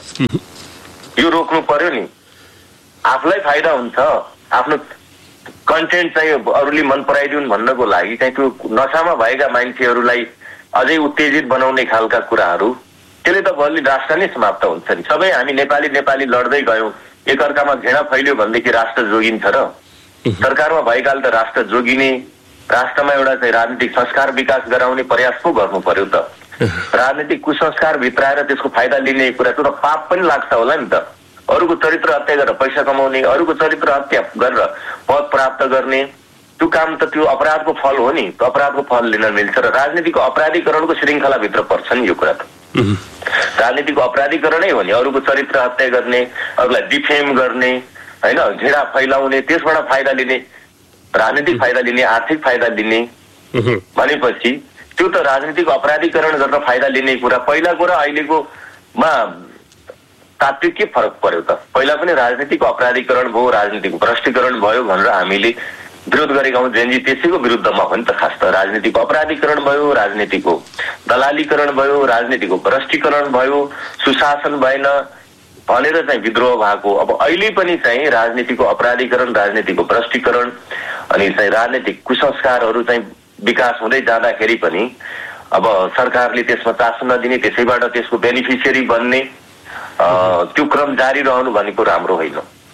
यो रोक्नु पर्यो नि। आफूलाई फाइदा हुन्छ, आफ्नो कन्टेन्ट चाहिँ अरूले मन पराइदिउन् भन्नको लागि चाहिँ त्यो नसामा भएका मान्छेहरूलाई अझै उत्तेजित बनाउने खालका कुराहरू, त्यसले त बल्ली राष्ट्र नै समाप्त हुन्छ नि। सबै हामी नेपाली लड्दै गयौँ, एकअर्कामा घृणा फैल्यो भनेदेखि राष्ट्र जोगिन्छ र? सरकारमा भएकाले त राष्ट्र जोगिने, राष्ट्रमा एउटा चाहिँ राजनीतिक संस्कार विकास गराउने प्रयास पो गर्नु पर्यो त। राजनीतिक कुसंस्कार भित्राएर त्यसको फाइदा लिने कुरा, त्यो त पाप पनि लाग्छ होला नि त। अरूको चरित्र हत्या गरेर पैसा कमाउने, अरूको चरित्र हत्या गरेर पद प्राप्त गर्ने, त्यो काम त त्यो अपराधको फल हो नि, त्यो अपराधको फल लिन मिल्छ र राजनीतिको अपराधीकरणको श्रृङ्खलाभित्र पर्छ नि यो कुरा त। राजनीतिको अपराधीकरणै हो नि, अरूको चरित्र हत्या गर्ने, अरूलाई डिफेम गर्ने, होइन, घृणा फैलाउने, त्यसबाट फाइदा लिने, राजनीतिक फाइदा लिने, आर्थिक फाइदा लिने भनेपछि त्यो त राजनीतिक अपराधीकरण गरेर फाइदा लिने कुरा। पहिलाको र अहिलेकोमा तात्विक के फरक पर्यो त? पहिला पनि राजनीतिक अपराधीकरण भयो, राजनीतिक भ्रष्टीकरण भयो भनेर हामीले विरोध गरेका हौँ। जेनजी त्यसैको विरुद्धमा हो नि त। खास त राजनीतिक अपराधीकरण भयो, राजनीतिको दलालीकरण भयो, राजनीतिको भ्रष्टीकरण भयो, सुशासन भएन भनेर चाहिँ विद्रोह भएको। अब अहिले पनि चाहिँ राजनीतिको अपराधीकरण, राजनीतिको भ्रष्टीकरण अनि चाहिँ राजनीतिक कुसंस्कारहरू चाहिँ विकास हुँदै जाँदाखेरि पनि अब सरकारले त्यसमा चासो नदिने, त्यसैबाट त्यसको बेनिफिसियरी बन्ने त्यो क्रम जारी रहनु भनेको राम्रो होइन।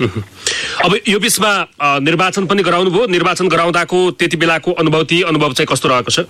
अब यो बिचमा निर्वाचन पनि गराउनु भयो, निर्वाचन गराउँदाको त्यति बेलाको अनुभव चाहिँ कस्तो रहेको छ?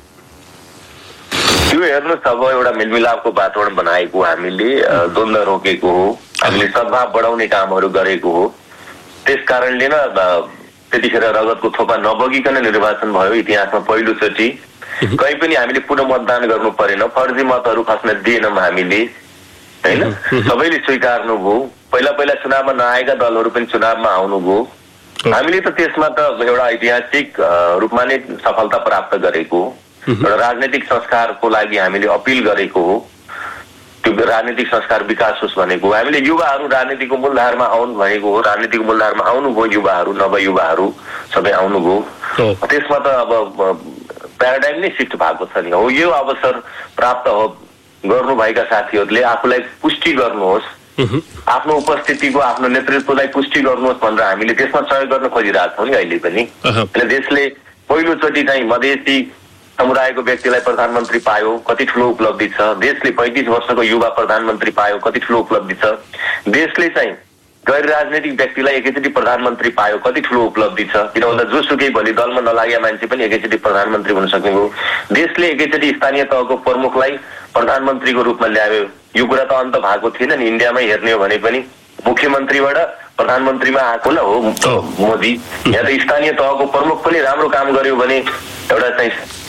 त्यो हेर्नुहोस्, अब एउटा मेलमिलापको वातावरण बनाएको हामीले, द्वन्द्व रोकेको हो, हामीले सद्भाव बढाउने कामहरू गरेको हो। त्यस कारणले न त्यतिखेर रगतको थोपा नबगिकन निर्वाचन भयो इतिहासमा पहिलोचोटि। कहीँ पनि हामीले पुनः मतदान गर्नु परेन, फर्जी मतहरू खस्न दिएनौँ हामीले, होइन, सबैले स्वीकार्नु भयो। पहिला चुनावमा नआएका दलहरू पनि चुनावमा आउनुभयो। हामीले त त्यसमा त एउटा ऐतिहासिक रूपमा नै सफलता प्राप्त गरेको, एउटा राजनीतिक संस्कारको लागि हामीले अपिल गरेको हो। त्यो राजनीतिक संस्कार विकास होस् भनेको, हामीले युवाहरू राजनीतिको मूलधारमा आउनु भनेको हो। राजनीतिक मूलधारमा आउनुभयो युवाहरू, नवयुवाहरू सबै आउनुभयो। त्यसमा त अब प्याराडाइम नै सिफ्ट भएको छ नि। हो, यो अवसर प्राप्त हो गर्नुभएका साथीहरूले आफूलाई पुष्टि गर्नुहोस्, आफ्नो उपस्थितिको, आफ्नो नेतृत्वलाई पुष्टि गर्नुहोस् भनेर हामीले त्यसमा सहयोग गर्न खोजिरहेको छौँ नि अहिले पनि। देशले पहिलोचोटि चाहिँ मधेसी समुदायको व्यक्तिलाई प्रधानमन्त्री पायो, कति ठुलो उपलब्धि छ। देशले 35 वर्षको युवा प्रधानमन्त्री पायो, कति ठुलो उपलब्धि छ। देशले चाहिँ गैर राजनीतिक व्यक्तिलाई एकैचोटि प्रधानमन्त्री पायो, कति ठुलो उपलब्धि छ। किन भन्दा जोसुकै भोलि दलमा नलागेका मान्छे पनि एकैचोटि प्रधानमन्त्री हुन सक्ने हो। देशले एकैचोटि स्थानीय तहको प्रमुखलाई प्रधानमन्त्रीको रूपमा ल्यायो। यो कुरा त अन्त भएको थिएन नि। इन्डियामै हेर्ने हो भने पनि मुख्यमन्त्रीबाट प्रधानमन्त्रीमा आएको न हो मोदी। यहाँ त स्थानीय तहको प्रमुख पनि राम्रो काम गर्यो भने एउटा चाहिँ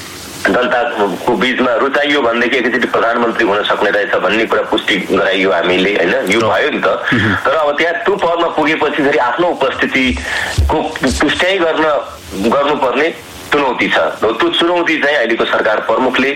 जनताको बीचमा रुचाइयो भनेदेखि एकैचोटि प्रधानमन्त्री हुन सक्ने रहेछ भन्ने कुरा पुष्टि गराइयो हामीले, होइन, यो भयो नि त। तर अब त्यहाँ त्यो पदमा पुगेपछि फेरि आफ्नो उपस्थितिको पुष्टि गर्नुपर्ने चुनौती छ। त्यो चुनौती चाहिँ अहिलेको सरकार प्रमुखले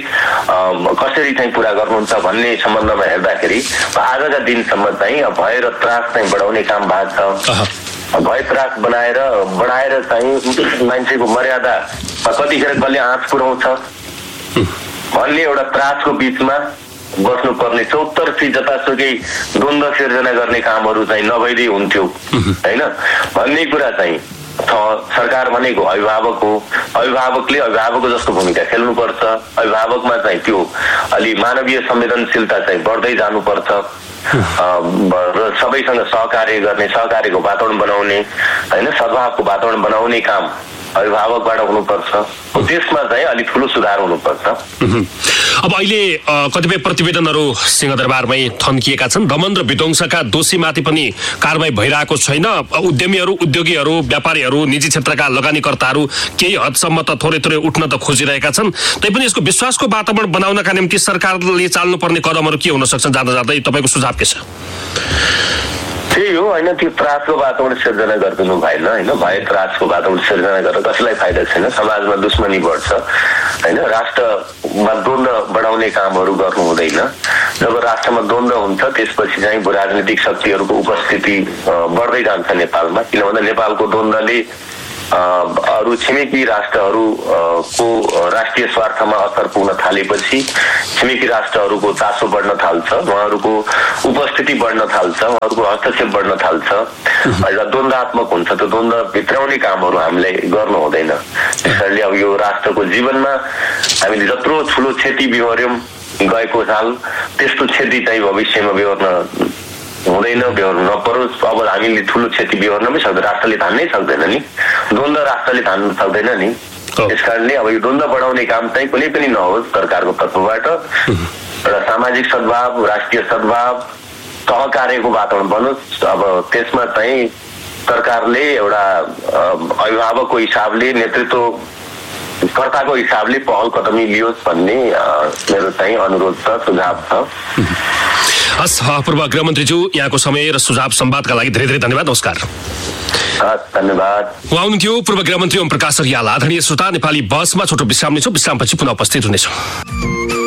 कसरी चाहिँ पुरा गर्नुहुन्छ भन्ने सम्बन्धमा हेर्दाखेरि आजका दिनसम्म चाहिँ भय र त्रास चाहिँ बढाउने काम भएको छ। भय त्रास बढाएर चाहिँ मान्छेको मर्यादा कतिखेर कसले आँच पुर्याउँछ भन्ने एउटा त्रासको बिचमा बस्नुपर्ने चौतर्फी जतासुकै द्वन्द्व सिर्जना गर्ने कामहरू चाहिँ नभइदिए हुन्थ्यो होइन भन्ने कुरा चाहिँ सरकार भनेको अभिभावकले अभिभावकको जस्तो भूमिका खेल्नुपर्छ। अभिभावकमा चाहिँ त्यो अलि मानवीय संवेदनशीलता चाहिँ बढ्दै जानुपर्छ र सबैसँग सहकार्य गर्ने, सहकार्यको वातावरण बनाउने होइन, सद्भावको वातावरण बनाउने काम अभिभावकबाट हुनुपर्छ। त्यसमा चाहिँ अलिक ठुलो सुधार हुनुपर्छ। अब अहिले कतिपय प्रतिवेदनहरू सिंहदरबारमै थन्किएका छन्। दमन र विध्वंसका दोषीमाथि पनि कारबाही भइरहेको छैन। उद्यमीहरू, उद्योगीहरू, व्यापारीहरू, निजी क्षेत्रका लगानीकर्ताहरू केही हदसम्म त थोरै थोरै उठ्न त खोजिरहेका छन्। तैपनि यसको विश्वासको वातावरण बनाउनका निम्ति सरकारले चाल्नुपर्ने कदमहरू के हुन सक्छन्? जाँदा जाँदै तपाईँको सुझाव के छ? त्यही हो होइन, त्यो त्रासको वातावरण सिर्जना गरिदिनु भएन होइन। भए त्रासको वातावरण सिर्जना गरेर कसैलाई फाइदा छैन, समाजमा दुश्मनी बढ्छ होइन। राष्ट्रमा द्वन्द्व बढाउने कामहरू गर्नु हुँदैन। जब राष्ट्रमा द्वन्द्व हुन्छ त्यसपछि चाहिँ राजनीतिक शक्तिहरूको उपस्थिति बढ्दै जान्छ नेपालमा। किन भन्दा नेपालको द्वन्द्वले अरू छिमेकी राष्ट्रहरूको राष्ट्रिय स्वार्थमा असर पुग्न थालेपछि छिमेकी राष्ट्रहरूको चासो बढ्न थाल्छ, उहाँहरूको उपस्थिति बढ्न थाल्छ, उहाँहरूको हस्तक्षेप बढ्न थाल्छ। द्वन्द्वात्मक हुन्छ, त्यो द्वन्द्व भित्राउने कामहरू हामीले गर्नु हुँदैन। त्यसैले अब यो राष्ट्रको जीवनमा हामीले जत्रो ठुलो क्षति बिहोर्यौँ गएको साल, त्यस्तो क्षति चाहिँ भविष्यमा बिहोर्न हुँदैन, बेहोर्नु नपरोस्। अब हामीले ठुलो क्षति बिहोर्न पनि सक्दैन, राष्ट्रले धान्नै सक्दैन नि, द्वन्द्व राष्ट्रले धान्न सक्दैन नि। त्यस कारणले अब यो द्वन्द्व बढाउने काम चाहिँ कुनै पनि नहोस् सरकारको तर्फबाट। एउटा सामाजिक सद्भाव, राष्ट्रिय सद्भाव, सहकार्यको वातावरण बनोस्। अब त्यसमा चाहिँ सरकारले एउटा अभिभावकको हिसाबले, नेतृत्व कर्ताको हिसाबले पहल कदमी लियोस् भन्ने मेरो चाहिँ अनुरोध छ, सुझाव छ। हस्, पूर्व गृहमन्त्रीज्यू, यहाँको समय र सुझाव संवादका लागि धेरै धेरै धन्यवाद। नमस्कार। धन्यवाद। उहाँ हुनुहुन्थ्यो पूर्व गृहमन्त्री ओम प्रकाश अर्याल। आदरणीय श्रोता, नेपाली बसमा छोटो विश्राम लिन्छौँ। विश्रामपछि पुनः उपस्थित हुनेछौँ।